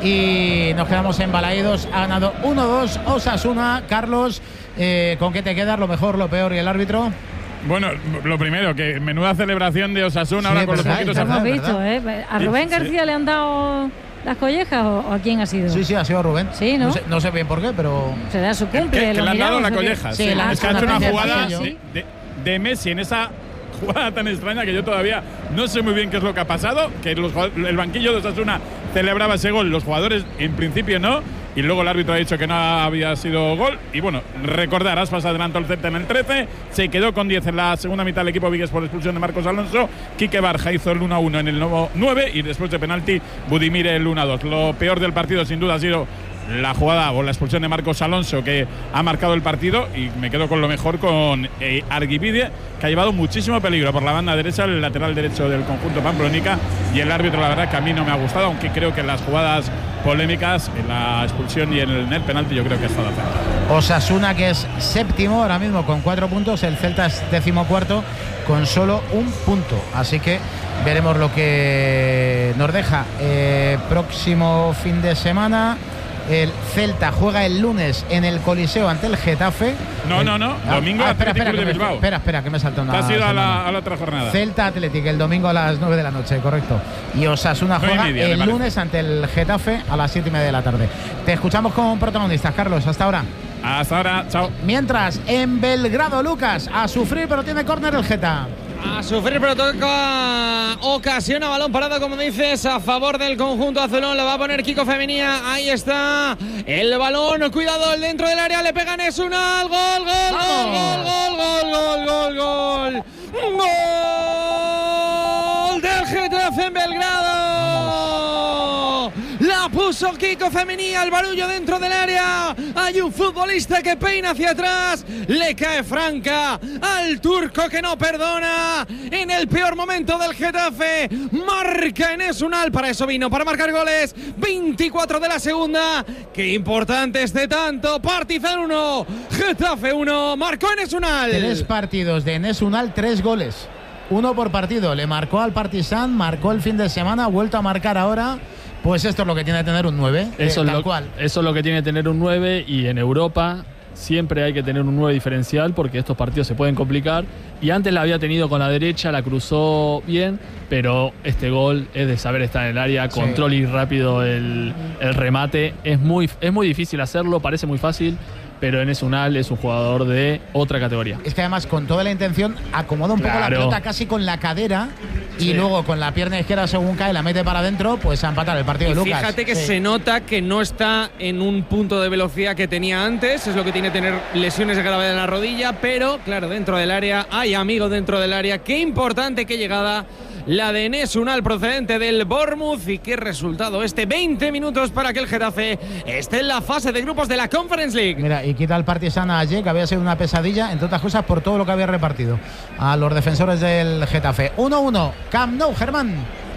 y nos quedamos embalaídos. Ha ganado 1-2 Osasuna. Carlos, ¿con qué te quedas? ¿Lo mejor, lo peor y el árbitro? Bueno, lo primero, que menuda celebración de Osasuna, sí, ahora con los poquitos. Hemos visto, ¿A Rubén García le han dado las collejas o a quién ha sido? Sí, ha sido Rubén. Sí, ¿no? No sé bien por qué, pero... Será su cumple. Que le han dado la colleja. Sí, es que ha hecho una jugada de Messi en esa jugada tan extraña que yo todavía no sé muy bien qué es lo que ha pasado, que el banquillo de Osasuna celebraba ese gol, los jugadores en principio no, y luego el árbitro ha dicho que no había sido gol. Y bueno, recordar, Aspas adelantó el Celta en el 13, se quedó con 10 en la segunda mitad el equipo Vigues por expulsión de Marcos Alonso. Quique Barja hizo el 1-1 en el 9 y después de penalti Budimir el 1-2. Lo peor del partido sin duda ha sido la jugada o la expulsión de Marcos Alonso, que ha marcado el partido, y me quedo con lo mejor, con Arguibide, que ha llevado muchísimo peligro por la banda derecha, el lateral derecho del conjunto pamplónica, y el árbitro, la verdad que a mí no me ha gustado, aunque creo que en las jugadas polémicas, en la expulsión y en el penalti, yo creo que ha estado cerca. Osasuna, que es séptimo ahora mismo con 4 puntos, el Celta es 14º con solo 1 punto, así que veremos lo que nos deja. Próximo fin de semana el Celta juega el lunes en el Coliseo ante el Getafe. No. Domingo Atlético de Bilbao. Espera, que me salta una. Ha sido a la otra jornada. Celta Atlético el domingo a las 9 de la noche, correcto. Y Osasuna juega el lunes ante el Getafe a las 7:30 de la tarde. Te escuchamos con protagonistas, Carlos. Hasta ahora. Hasta ahora, chao. Mientras, en Belgrado, Lucas, a sufrir, pero tiene córner el Geta. A sufrir, pero toca ocasión a balón parado, como dices, a favor del conjunto azulón. Le va a poner Kiko Femenía. Ahí está el balón. Cuidado, el dentro del área. Le pegan es una. Gol del Getafe en Belgrado. La puso Kiko Femenía, el barullo dentro del área. Hay un futbolista que peina hacia atrás. Le cae franca al turco, que no perdona. En el peor momento del Getafe, marca Enes Unal. Para eso vino, para marcar goles. 24 de la segunda. Qué importante este tanto. Partizan 1, Getafe 1. Marcó Enes Unal. 3 partidos de Enes Unal, 3 goles. 1 por partido. Le marcó al Partizan, marcó el fin de semana, ha vuelto a marcar ahora. Pues esto es lo que tiene que tener un 9, eso es lo que tiene que tener un 9, y en Europa siempre hay que tener un 9 diferencial, porque estos partidos se pueden complicar, y antes la había tenido con la derecha, la cruzó bien, pero este gol es de saber estar en el área, control y rápido el remate, es muy difícil hacerlo, parece muy fácil, pero Enes Unal es un jugador de otra categoría. Es que además, con toda la intención, acomoda un poco la pelota casi con la cadera, y luego con la pierna izquierda, según cae, la mete para adentro, pues a empatar el partido de Lucas. Fíjate que se nota que no está en un punto de velocidad que tenía antes, es lo que tiene tener lesiones de gravedad en la rodilla, pero claro, dentro del área, hay amigos dentro del área. Qué importante, qué llegada la de Enes Unal, procedente del Bournemouth, y qué resultado 20 minutos para que el Getafe esté en la fase de grupos de la Conference League. Mira, y quita el Partizan ayer, que había sido una pesadilla, entre otras cosas por todo lo que había repartido a los defensores del Getafe. 1-1, Camp Nou, Germán.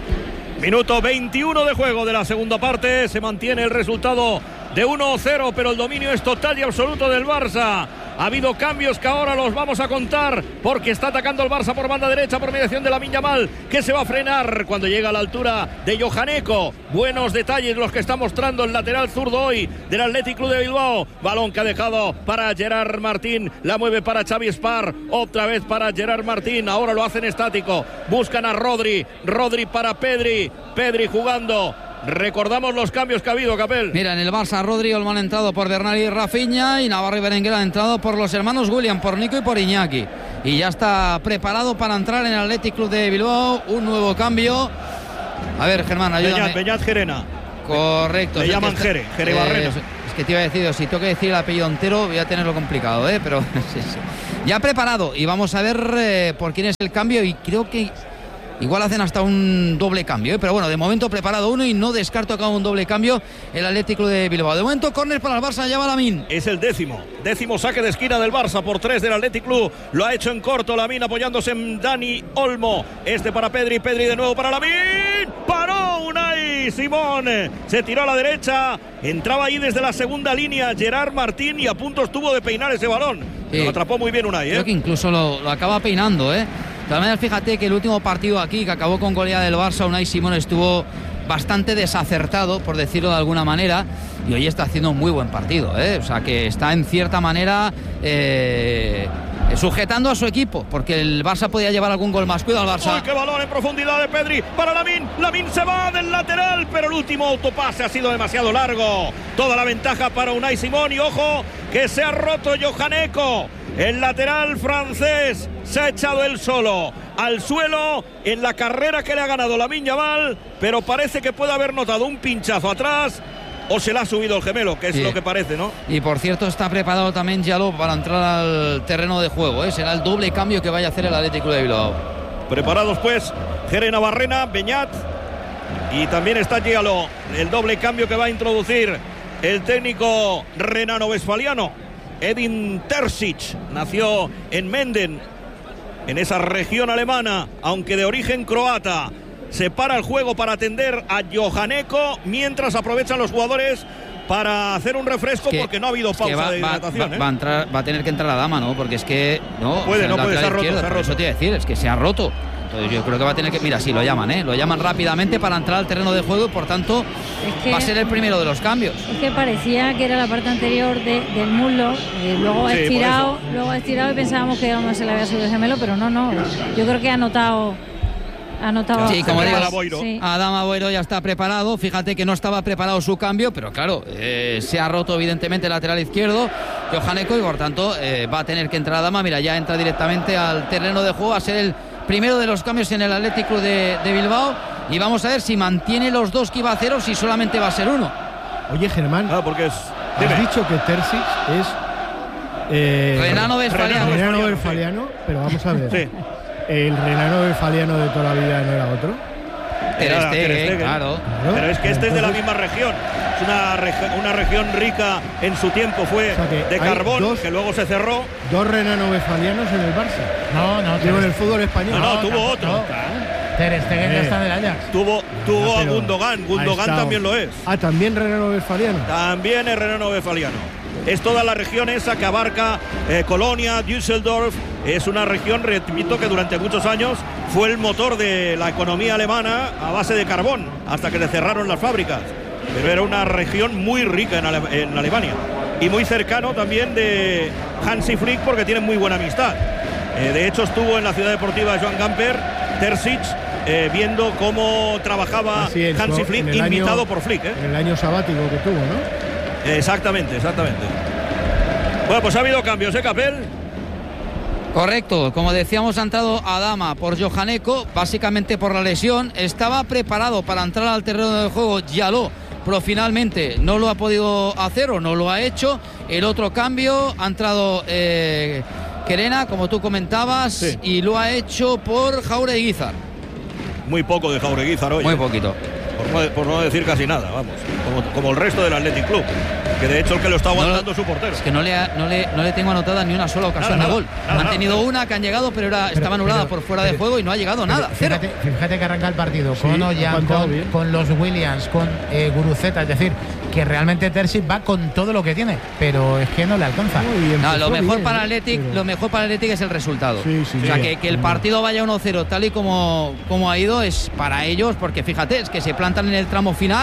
Minuto 21 de juego de la segunda parte, se mantiene el resultado de 1-0, pero el dominio es total y absoluto del Barça. Ha habido cambios que ahora los vamos a contar, porque está atacando el Barça por banda derecha por mediación de Lamine Yamal, que se va a frenar cuando llega a la altura de Johaneko. Buenos detalles los que está mostrando el lateral zurdo hoy del Athletic Club de Bilbao. Balón que ha dejado para Gerard Martín, la mueve para Xavi Spar, otra vez para Gerard Martín, ahora lo hacen estático, buscan a Rodri para Pedri jugando Recordamos los cambios que ha habido, Capel. Mira, en el Barça, Rodri y Olmo han entrado por Bernal y Rafinha, y Navarro y Berenguer han entrado por los hermanos William, por Nico y por Iñaki. Y ya está preparado para entrar en el Athletic Club de Bilbao. Un nuevo cambio. A ver, Germán, ayúdame. Beñat Gerena. Correcto. Le llaman Jere Barrena. Es que te iba a decir, si tengo que decir el apellido entero, voy a tenerlo complicado, pero sí. Ya preparado. Y vamos a ver por quién es el cambio. Y creo que igual hacen hasta un doble cambio, pero bueno, de momento preparado uno y no descarto acá un doble cambio el Atlético de Bilbao. De momento, córner para el Barça, ya va Lamine. Es el décimo saque de esquina del Barça por 3 del Athletic Club. Lo ha hecho en corto Lamine apoyándose en Dani Olmo. Para Pedri de nuevo para Lamine. Paró Unai Simón. Se tiró a la derecha. Entraba ahí desde la segunda línea Gerard Martín y a punto estuvo de peinar ese balón. Lo atrapó muy bien Unai. Creo que incluso lo acaba peinando, De todas maneras, fíjate que el último partido aquí, que acabó con goleada del Barça, Unai Simón estuvo bastante desacertado, por decirlo de alguna manera, y hoy está haciendo un muy buen partido, O sea, que está en cierta manera sujetando a su equipo, porque el Barça podía llevar algún gol más. Cuidado al Barça. ¡Uy, qué balón en profundidad de Pedri para Lamine! Lamine se va del lateral, pero el último autopase ha sido demasiado largo. Toda la ventaja para Unai Simón, y ojo, que se ha roto Johan Eko. El lateral francés se ha echado él solo al suelo en la carrera que le ha ganado Lamine Yamal, pero parece que puede haber notado un pinchazo atrás o se le ha subido el gemelo, que es lo que parece, ¿no? Y por cierto, está preparado también Diallo para entrar al terreno de juego, Será el doble cambio que vaya a hacer el Atlético de Bilbao. Preparados pues Gerena Barrena, Beñat, y también está Diallo, el doble cambio que va a introducir el técnico renano-westfaliano. Edin Terzic nació en Menden, en esa región alemana, aunque de origen croata. Se para el juego para atender a Johan Eko, mientras aprovechan los jugadores para hacer un refresco, porque no ha habido pausa de hidratación. Va a tener que entrar la dama, ¿no? Porque es que no puede, se ha roto. Eso te iba a decir, es que se ha roto. Entonces yo creo que va a tener que... Mira, sí, lo llaman, Lo llaman rápidamente para entrar al terreno de juego y por tanto va a ser el primero de los cambios. Es que parecía que era la parte anterior del muslo, luego ha estirado y pensábamos que se le había subido el gemelo, pero no. Yo creo que ha notado. Sí, como digo, Adama Boiro ya está preparado. Fíjate que no estaba preparado su cambio, pero claro, se ha roto evidentemente el lateral izquierdo Johan Eko, y por tanto va a tener que entrar Adama. Mira, ya entra directamente al terreno de juego a ser el primero de los cambios en el Atlético de Bilbao, y vamos a ver si mantiene los dos que iba a hacer o si solamente va a ser uno. Oye, Germán, porque has dicho que Terzic es renano-westfaliano, pero vamos a ver. Sí. ¿El renano-westfaliano de toda la vida no era otro? Ter Stegen, claro. Pero es que este es de la misma región. Es una región rica en su tiempo, fue de carbón, que luego se cerró. ¿Dos renano-westfalianos en el Barça? No. Digo, en el fútbol español. No, tuvo otro. Ter Stegen ya está en el Ajax. Tuvo a Gundogan. Gundogan también lo es. ¿También renano-westfaliano? También es renano-westfaliano. Es toda la región esa que abarca Colonia, Düsseldorf. Es una región, repito, que durante muchos años fue el motor de la economía alemana a base de carbón, hasta que le cerraron las fábricas. Pero era una región muy rica en Alemania. Y muy cercano también de Hansi Flick, porque tienen muy buena amistad. De hecho, estuvo en la ciudad deportiva de Joan Gamper, Terzic, viendo cómo trabajaba Hansi Flick, invitado por Flick. En el año sabático que tuvo, ¿no? Exactamente. Bueno, pues ha habido cambios, Capel. Correcto, como decíamos, ha entrado Adama por Johan Eko, básicamente por la lesión. Estaba preparado para entrar al terreno de juego Diallo, pero finalmente no lo ha podido hacer o no lo ha hecho. El otro cambio ha entrado Gerena, como tú comentabas, y lo ha hecho por Jaureguizar. Muy poco de Jaureguizar hoy. Muy poquito. Por no decir casi nada, vamos. Como el resto del Athletic Club. Que de hecho el que lo está aguantando es su portero. Es que no le tengo anotada ni una sola ocasión de gol. Han tenido una que han llegado, pero estaba anulada por fuera de juego y no ha llegado nada. Fíjate que arranca el partido con Ollán, con los Williams, con Guruceta, es decir, que realmente Terzic va con todo lo que tiene, pero es que no le alcanza. Lo mejor para el Athletic es el resultado. O sea, que el partido vaya 1-0 tal y como ha ido es para ellos, porque fíjate, es que se plantan en el tramo final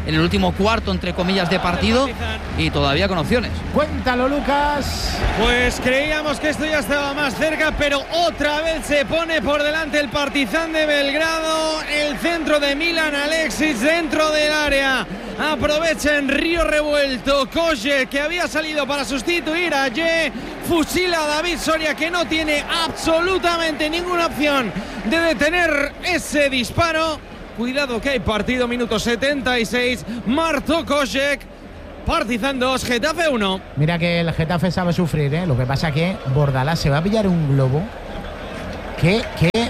en el último cuarto, entre comillas, de partido y todavía con opciones. Cuéntalo, Lucas. Pues creíamos que esto ya estaba más cerca, pero otra vez se pone por delante el Partizan de Belgrado. El centro de Milan Aleksić dentro del área. Aprovecha en Río Revuelto Kosje, que había salido para sustituir a Ye. Fusila a David Soria, que no tiene absolutamente ninguna opción de detener ese disparo. Cuidado que hay partido, minuto 76. Marto Kosjek. Partizan 2, Getafe 1. Mira que el Getafe sabe sufrir, ¿eh? Lo que pasa que Bordalás se va a pillar un globo. ¿Qué?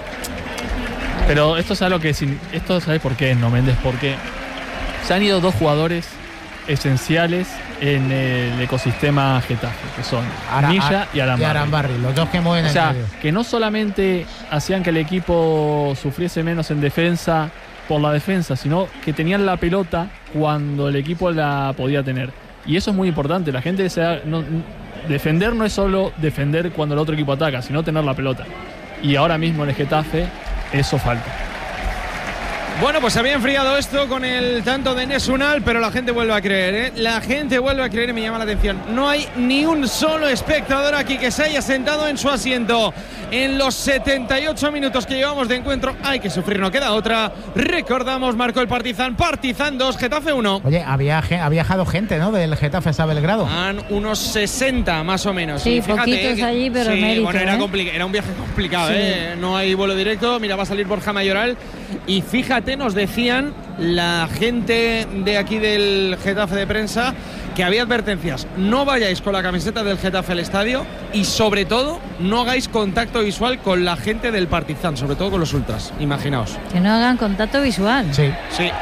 Pero esto es algo que... Esto, ¿sabes por qué, no, Méndez? Porque se han ido 2 jugadores esenciales en el ecosistema Getafe, que son Milla y Arambarri. Los dos que mueven el medio. Que no solamente hacían que el equipo sufriese menos en defensa por la defensa, sino que tenían la pelota cuando el equipo la podía tener. Y eso es muy importante. La gente defender no es solo defender cuando el otro equipo ataca, sino tener la pelota. Y ahora mismo en el Getafe eso falta. Bueno, pues se había enfriado esto con el tanto de Enes Ünal, pero la gente vuelve a creer, ¿eh? La gente vuelve a creer y me llama la atención. No hay ni un solo espectador aquí que se haya sentado en su asiento. En los 78 minutos que llevamos de encuentro hay que sufrir, no queda otra. Recordamos, marcó el Partizan 2, Getafe 1. Oye, ha viajado gente, ¿no? Del Getafe a Belgrado. Unos 60 más o menos. Sí, fíjate, poquitos allí, pero sí, mérito, bueno, era un viaje complicado, sí. No hay vuelo directo. Mira, va a salir Borja Mayoral. Y fíjate, nos decían la gente de aquí del Getafe de prensa que había advertencias. No vayáis con la camiseta del Getafe al estadio y sobre todo no hagáis contacto visual con la gente del Partizan, sobre todo con los ultras, imaginaos. Que no hagan contacto visual. Sí,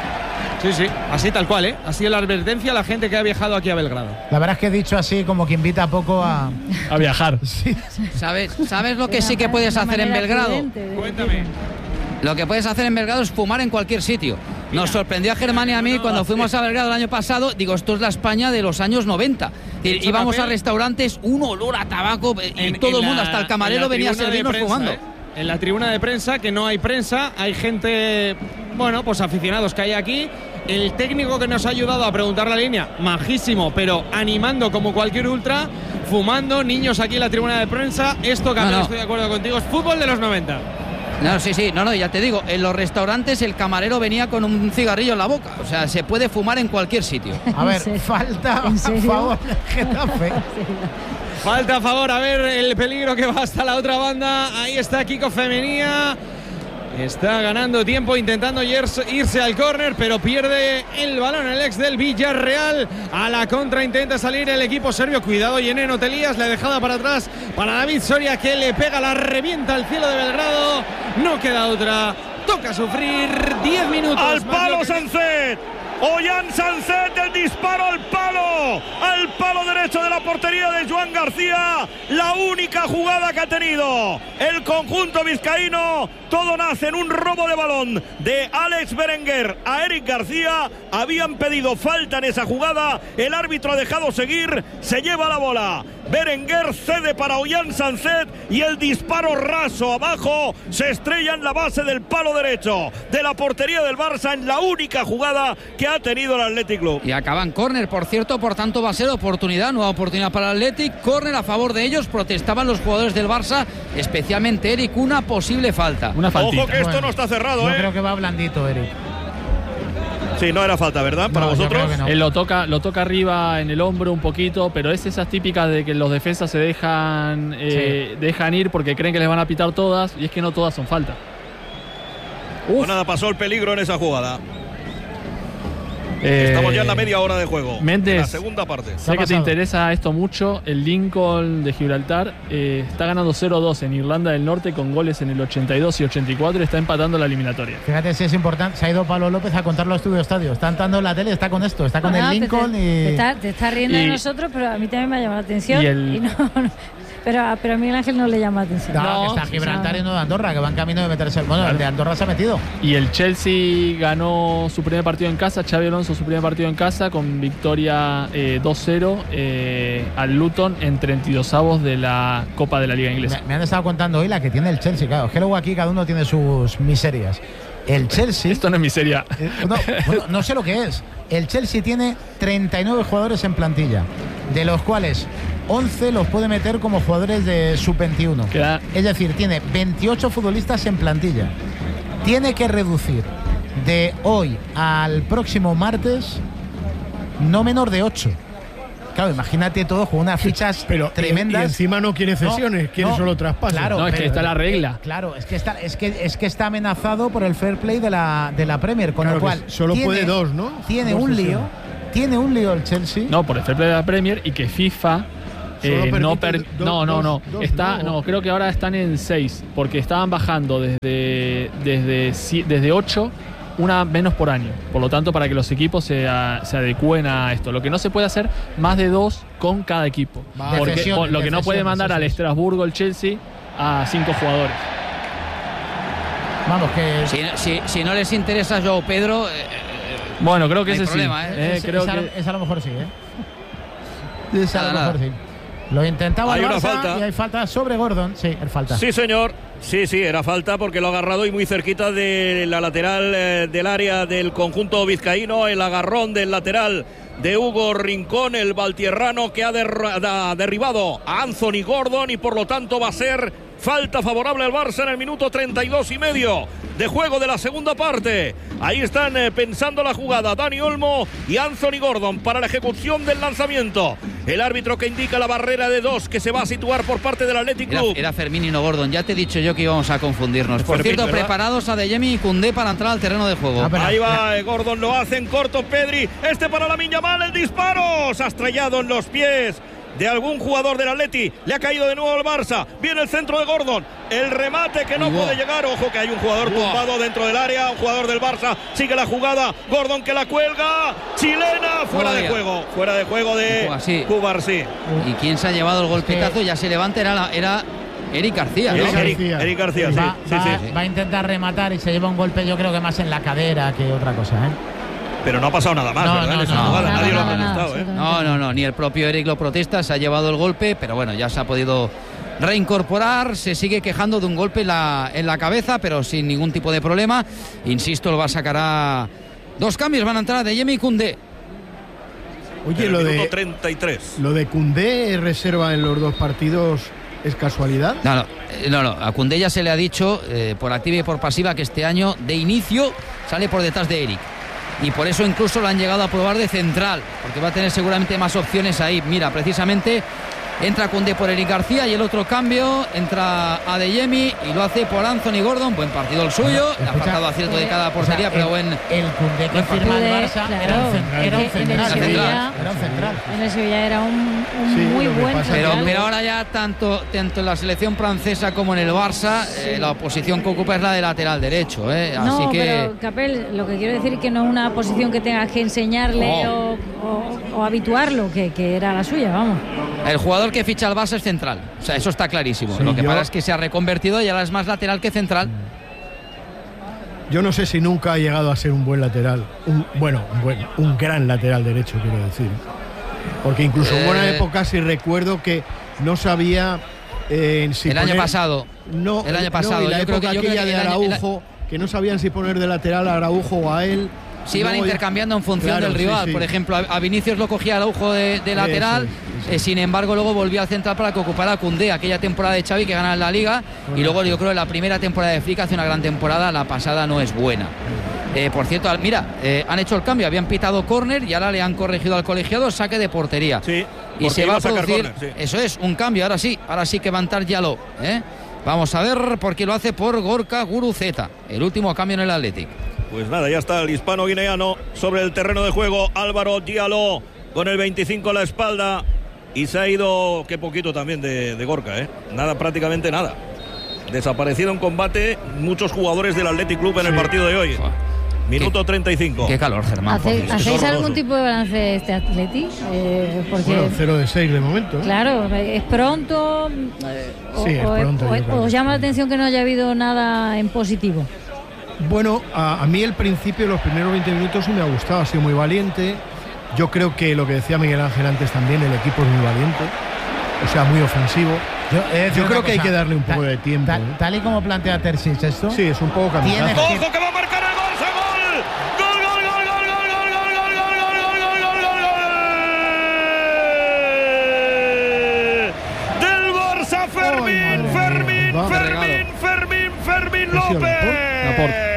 así tal cual, así es la advertencia a la gente que ha viajado aquí a Belgrado. La verdad es que he dicho así como que invita poco a viajar. Sí. ¿Sabes lo que sí que puedes hacer en Belgrado? Cuéntame. Lo que puedes hacer en Belgrado es fumar en cualquier sitio. Nos sorprendió a Germán y a mí cuando fuimos a Belgrado el año pasado. Digo, esto es la España de los años 90. Íbamos a restaurantes, un olor a tabaco y todo el mundo, hasta el camarero venía a servirnos fumando. En la tribuna de prensa, que no hay prensa, hay gente, bueno, pues aficionados que hay aquí. El técnico que nos ha ayudado a preguntar la línea, majísimo, pero animando como cualquier ultra, fumando, niños aquí en la tribuna de prensa. Esto, Camilo, estoy de acuerdo contigo, es fútbol de los 90. No, ya te digo, en los restaurantes el camarero venía con un cigarrillo en la boca. O sea, se puede fumar en cualquier sitio. A ver, falta a favor Getafe. Falta a favor, a ver el peligro que va hasta la otra banda. Ahí está Kiko Femenía. Está ganando tiempo intentando irse al córner, pero pierde el balón el ex del Villarreal. A la contra intenta salir el equipo serbio. Cuidado, Yeneno Telías, la dejada para atrás para David Soria, que le pega, la revienta al cielo de Belgrado. No queda otra. Toca sufrir 10 minutos. Al palo Sancet. Ollán Sancet, el disparo al palo derecho de la portería de Joan García, la única jugada que ha tenido el conjunto vizcaíno. Todo nace en un robo de balón de Alex Berenguer a Eric García. Habían pedido falta en esa jugada, el árbitro ha dejado seguir, se lleva la bola. Berenguer cede para Ollán Sancet y el disparo raso abajo se estrella en la base del palo derecho de la portería del Barça, en la única jugada que ha tenido el Athletic Club. Y acaban córner, por cierto, por tanto va a ser nueva oportunidad para el Athletic. Córner a favor de ellos, protestaban los jugadores del Barça, especialmente Eric, una posible falta. Una faltita. Ojo que esto no está cerrado, Yo creo que va blandito, Eric. Sí, no era falta, ¿verdad? Para vosotros. No. Él lo toca arriba en el hombro un poquito, pero es esas típicas de que los defensas se dejan ir porque creen que les van a pitar todas, y es que no todas son falta. Pues nada, pasó el peligro en esa jugada. Estamos ya en la media hora de juego. Méndez, la segunda parte. Sé que te interesa esto mucho. El Lincoln de Gibraltar está ganando 0-2 en Irlanda del Norte con goles en el 82 y 84 y está empatando la eliminatoria. Fíjate si es importante. Se ha ido Pablo López a contar los estudios estadio. Está entrando en la tele, está con esto, está con el Lincoln te está riendo de nosotros, pero a mí también me ha llamado la atención. Pero a Miguel Ángel no le llama atención. No, que está Gibraltar y no de Andorra, que van camino de meterse. Bueno, el de Andorra se ha metido. Y el Chelsea ganó su primer partido en casa, Xabi Alonso su primer partido en casa, con victoria 2-0 al Luton en 32avos de la Copa de la Liga Inglesa. Me han estado contando hoy la que tiene el Chelsea, claro. Es que luego aquí cada uno tiene sus miserias. El Chelsea... Esto no es miseria. No sé lo que es. El Chelsea tiene 39 jugadores en plantilla, de los cuales 11 los puede meter como jugadores de sub-21. Es decir, tiene 28 futbolistas en plantilla. Tiene que reducir de hoy al próximo martes no menor de 8. Claro, imagínate todo con unas fichas tremendas. Y encima no quiere cesiones, quiere solo traspasos. Claro, es que está la regla. Claro, es que está amenazado por el fair play de la Premier, con lo cual solo puede 2, ¿no? Tiene un lío el Chelsea. No, por el fair play de la Premier, y que FIFA creo que ahora están en 6, porque estaban bajando desde 8, una menos por año. Por lo tanto, para que los equipos se adecúen a esto. Lo que no se puede hacer, más de 2 con cada equipo. Porque lo que no puede mandar al Estrasburgo, el Chelsea, a 5 jugadores. Vamos, que si no les interesa Joao Pedro, bueno, creo que no hay ese problema, sí. Esa a lo mejor sí, Esa a lo mejor sí. Lo intentaba el Barça y hay falta sobre Gordon. Sí, el falta. Sí, señor. Sí, era falta porque lo ha agarrado y muy cerquita de la lateral del área del conjunto vizcaíno. El agarrón del lateral de Hugo Rincón, el valtierrano, que ha derribado a Anthony Gordon, y por lo tanto va a ser falta favorable al Barça en el minuto 32,5 de juego de la segunda parte. Ahí están pensando la jugada Dani Olmo y Anthony Gordon para la ejecución del lanzamiento. El árbitro que indica la barrera de 2 que se va a situar por parte del Athletic Club. Era Fermín y no Gordon. Ya te he dicho yo que íbamos a confundirnos. Por cierto, ¿verdad? Preparados Adeyemi y Koundé para entrar al terreno de juego. Ahí va Gordon, lo hace en corto Pedri. Para Lamine Yamal, el disparo. Se ha estrellado en los pies de algún jugador del Atleti. Le ha caído de nuevo al Barça. Viene el centro de Gordon. El remate que no puede llegar. Ojo que hay un jugador tumbado dentro del área. Un jugador del Barça. Sigue la jugada. Gordon que la cuelga. Chilena. Fuera de juego. Fuera de juego de Cubarsí. ¿Y quién se ha llevado el golpetazo? Ya se levanta. Era Eric García. Eric García, va a intentar rematar y se lleva un golpe, yo creo que más en la cadera que otra cosa, Pero no ha pasado nada más, ¿verdad? Nadie lo ha protestado, No, ni el propio Eric lo protesta, se ha llevado el golpe, pero bueno, ya se ha podido reincorporar, se sigue quejando de un golpe en la cabeza, pero sin ningún tipo de problema. Insisto, el Barça sacará 2 cambios, van a entrar Adeyemi y Koundé. Oye, lo de 33. Lo de Koundé reserva en los 2 partidos, ¿es casualidad? No, a Koundé ya se le ha dicho por activa y por pasiva que este año de inicio sale por detrás de Eric. Y por eso incluso lo han llegado a probar de central, porque va a tener seguramente más opciones ahí. Mira, precisamente entra Koundé por Eric García y el otro cambio entra Adeyemi y lo hace por Anthony Gordon. Buen partido el suyo, le ha faltado acierto de cada portería, pero buen. El Koundé que firma el Barça era un central. En el Sevilla era un muy buen central. Pero ahora ya tanto en la selección francesa como en el Barça, la posición que ocupa es la de lateral derecho. Así que... pero Capel, lo que quiero decir es que no es una posición que tengas que enseñarle o habituarlo, que era la suya, vamos. El jugador que ficha al Barça es central, o sea, eso está clarísimo. Lo que pasa es que se ha reconvertido y ahora es más lateral que central. Yo no sé si nunca ha llegado a ser un buen lateral, un gran lateral derecho, quiero decir, porque incluso en buena época sí recuerdo que no sabía si el año pasado yo creo que de Araujo, que no sabían si poner de lateral a Araujo o a él. Se iban intercambiando en función del rival. Por ejemplo, a Vinicius lo cogía Araujo de lateral, sin embargo luego volvía al central para que ocupara a Koundé, aquella temporada de Xavi que gana la Liga, y luego yo creo que la primera temporada de Flick hace una gran temporada, la pasada no es buena. Por cierto, mira, han hecho el cambio, habían pitado córner y ahora le han corregido al colegiado saque de portería. Y se va a producir, eso es, un cambio, ahora sí que va a entrar Diallo. Vamos a ver por qué lo hace por Gorka Guruceta, el último cambio en el Athletic. Pues nada, ya está el hispano-guineano sobre el terreno de juego. Álvaro Diallo con el 25 a la espalda. Y se ha ido, qué poquito también de Gorka, Nada, prácticamente nada. Desaparecido en combate muchos jugadores del Athletic Club en el partido de hoy. Minuto 35. Qué calor, Germán. ¿Hacéis algún tipo de balance de este Atleti? Porque 0 de 6 de momento. Claro, ¿es pronto? Sí, es pronto. ¿Os llama la atención que no haya habido nada en positivo? Bueno, a mí el principio, los primeros 20 minutos sí me ha gustado, ha sido muy valiente. Yo creo que lo que decía Miguel Ángel antes también, el equipo es muy valiente, o sea, muy ofensivo. Yo creo que hay que darle un poco de tiempo. Tal y como plantea Terzic esto. Sí, es un poco kamikaze. ¡Ojo que va a marcar el Barça! ¡Gol! ¡Del Barça! ¡Fermín López! Laporte.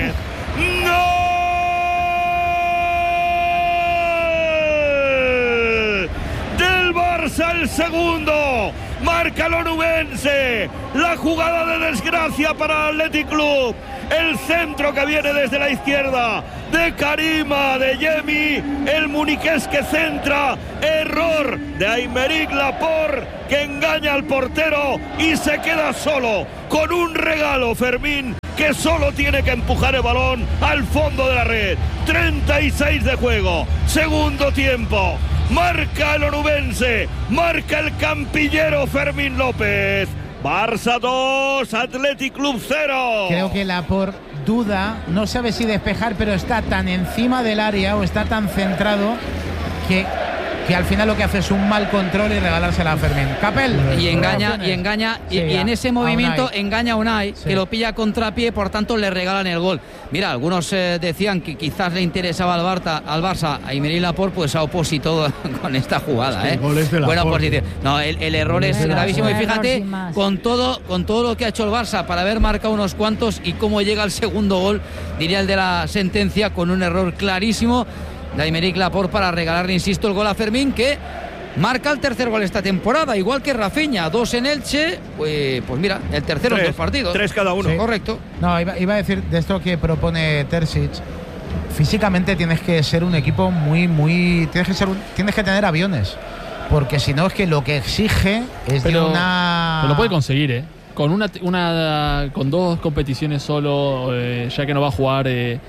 El segundo, marca el onubense, la jugada de desgracia para el Athletic Club, el centro que viene desde la izquierda de Karima, de Yemi, el muniqués que centra, error de Aymeric Laporte que engaña al portero y se queda solo con un regalo Fermín que solo tiene que empujar el balón al fondo de la red. 36 de juego, segundo tiempo. Marca el onubense, marca el campillero Fermín López. Barça 2, Athletic Club 0. Creo que Laporte duda, no sabe si despejar, pero está tan encima del área o está tan centrado que al final lo que hace es un mal control y regalársela a Fermín. Capel. Y engaña, y en ese movimiento engaña a Unai, que lo pilla a contrapié, por tanto le regalan el gol. Mira, algunos decían que quizás le interesaba al Barça a Aymeric Laporte, pues ha opositado con esta jugada. Buena posición. No, el error es gravísimo. Y fíjate, con todo lo que ha hecho el Barça para haber marcado unos cuantos y cómo llega el segundo gol, diría el de la sentencia, con un error clarísimo de Aymeric Laporte para regalarle, insisto, el gol a Fermín, que marca el tercer gol esta temporada, igual que Rafinha, 2 en Elche, pues mira, el tercero en 2 partidos. 3 cada uno. Sí. Correcto. No, iba a decir de esto que propone Terzic. Físicamente tienes que ser un equipo muy tienes que tener aviones, porque si no es que lo que exige es de una. Pero lo puede conseguir, con con 2 competiciones solo, ya que no va a jugar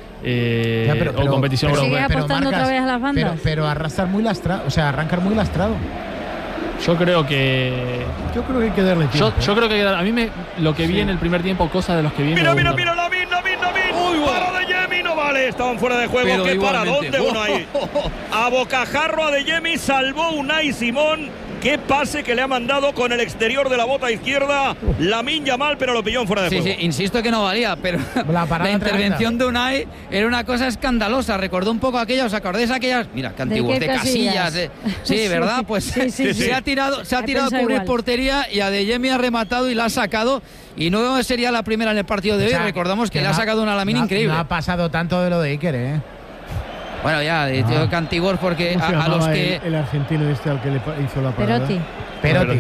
o competición pero sigue apostando otra vez a las bandas. Pero arrastrar muy lastrado, o sea, arrancar muy lastrado. Yo creo que hay que darle tiempo. Yo creo que a mí lo que vi en el primer tiempo, cosas de los que vi. Mira, Lamin. Para de Yemi, no vale, estaban fuera de juego. Pero ¿Qué para dónde Unai? A bocajarro a de Yemi, salvó Unai Simón. Qué pase que le ha mandado con el exterior de la bota izquierda Lamine Yamal, pero lo pilló en fuera de juego. Sí, insisto que no valía, pero la intervención de Unai era una cosa escandalosa. Recordó un poco aquella, ¿os acordáis aquellas? Mira, qué antiguos, de Casillas. Sí, ¿verdad? Pues se ha tirado a cubrir portería y a De Jemi ha rematado y la ha sacado. Y no sería la primera en el partido de hoy. Recordamos que le ha sacado una Lamine increíble. No ha pasado tanto de lo de Iker, Bueno, ya, digo que antiguos porque a los que. El argentino al que le hizo la parada. Perotti.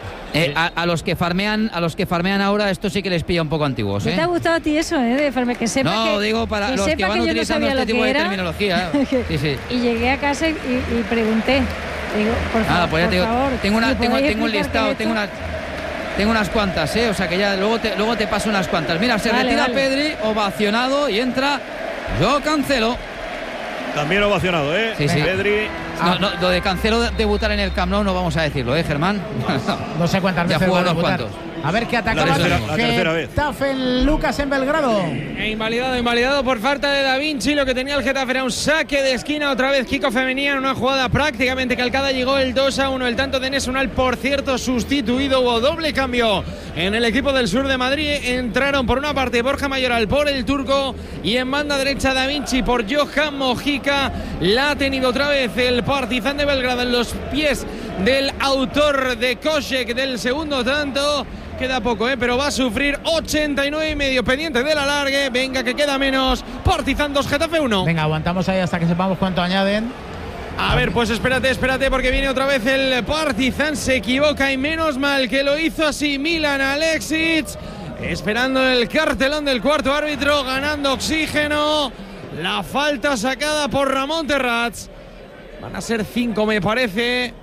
A los que farmean ahora, esto sí que les pilla un poco antiguos. ¿Te ha gustado a ti eso, de farmear? Que sepa no, digo para los que van utilizando este tipo de terminología. Sí. Y llegué a casa y pregunté. Digo, por favor, pues ya te digo, tengo un listado, tengo unas cuantas, o sea que ya luego te paso unas cuantas. Mira, se retira Pedri, ovacionado, y entra Joao Cancelo. También ovacionado, Sí. Pedri. No, lo de Cancelo debutar en el Camp Nou no vamos a decirlo, Germán. No sé cuántas veces ya jugó va a unos debutar. cuantos. A ver qué atacaba la tercera vez. Getafe en Lucas en Belgrado. Invalidado por falta de Da Vinci. Lo que tenía el Getafe era un saque de esquina. Otra vez Kiko Femenía en una jugada prácticamente calcada. Llegó el 2-1. El tanto de Enes Unal, por cierto, sustituido. Hubo doble cambio en el equipo del sur de Madrid. Entraron por una parte Borja Mayoral por el turco y en banda derecha Da Vinci por Johan Mojica. La ha tenido otra vez el Partizan de Belgrado en los pies del autor de Kosek del segundo tanto. Queda poco, pero va a sufrir 89,5 pendiente del alargue. Venga, que queda menos. Partizan 2, Getafe 1. Venga, aguantamos ahí hasta que sepamos cuánto añaden. A ver, pues espérate, porque viene otra vez el Partizan. Se equivoca y menos mal que lo hizo así Milan Aleksic. Esperando el cartelón del cuarto árbitro, ganando oxígeno. La falta sacada por Ramón Terrats. Van a ser 5, me parece.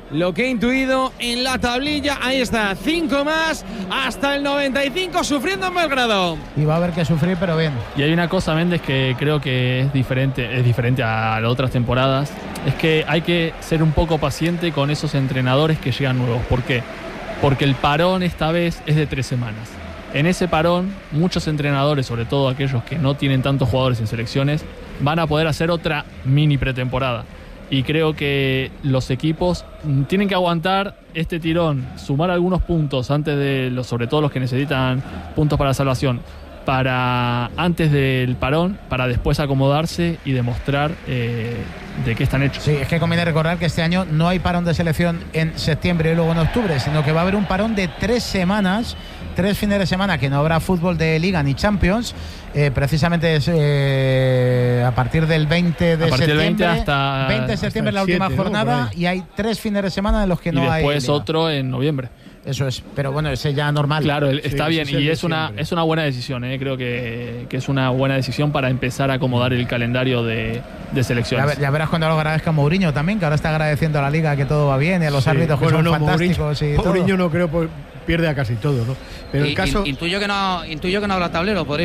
lo que he intuido en la tablilla. Ahí está, 5 más hasta el 95 sufriendo en Belgrado. Y va a haber que sufrir, pero bien. Y hay una cosa, Méndez, que creo que es diferente a las otras temporadas. Es que hay que ser un poco paciente con esos entrenadores que llegan nuevos. ¿Por qué? Porque el parón esta vez es de 3 semanas. En ese parón, muchos entrenadores, sobre todo aquellos que no tienen tantos jugadores en selecciones, van a poder hacer otra mini pretemporada. Y creo que los equipos tienen que aguantar este tirón, sumar algunos puntos antes de sobre todo los que necesitan puntos para la salvación, antes del parón, para después acomodarse y demostrar de qué están hechos. Sí, es que conviene recordar que este año no hay parón de selección en septiembre y luego en octubre, sino que va a haber un parón de 3 semanas, 3 fines de semana que no habrá fútbol de Liga ni Champions, precisamente a partir del 20 de septiembre. Del 20 hasta 20 de septiembre la última jornada, y hay 3 fines de semana en los que no hay. Y después otro en noviembre. Eso es, pero bueno, ese ya normal. Claro, está bien, y es una buena decisión, creo que es una buena decisión para empezar a acomodar el calendario de selecciones. Ya verás cuando lo agradezca Mourinho también, que ahora está agradeciendo a la Liga que todo va bien y a los árbitros que son fantásticos. Mourinho no creo, pierde a casi todo, ¿no? Pero el caso... Intuyo que no habla tablero, podréis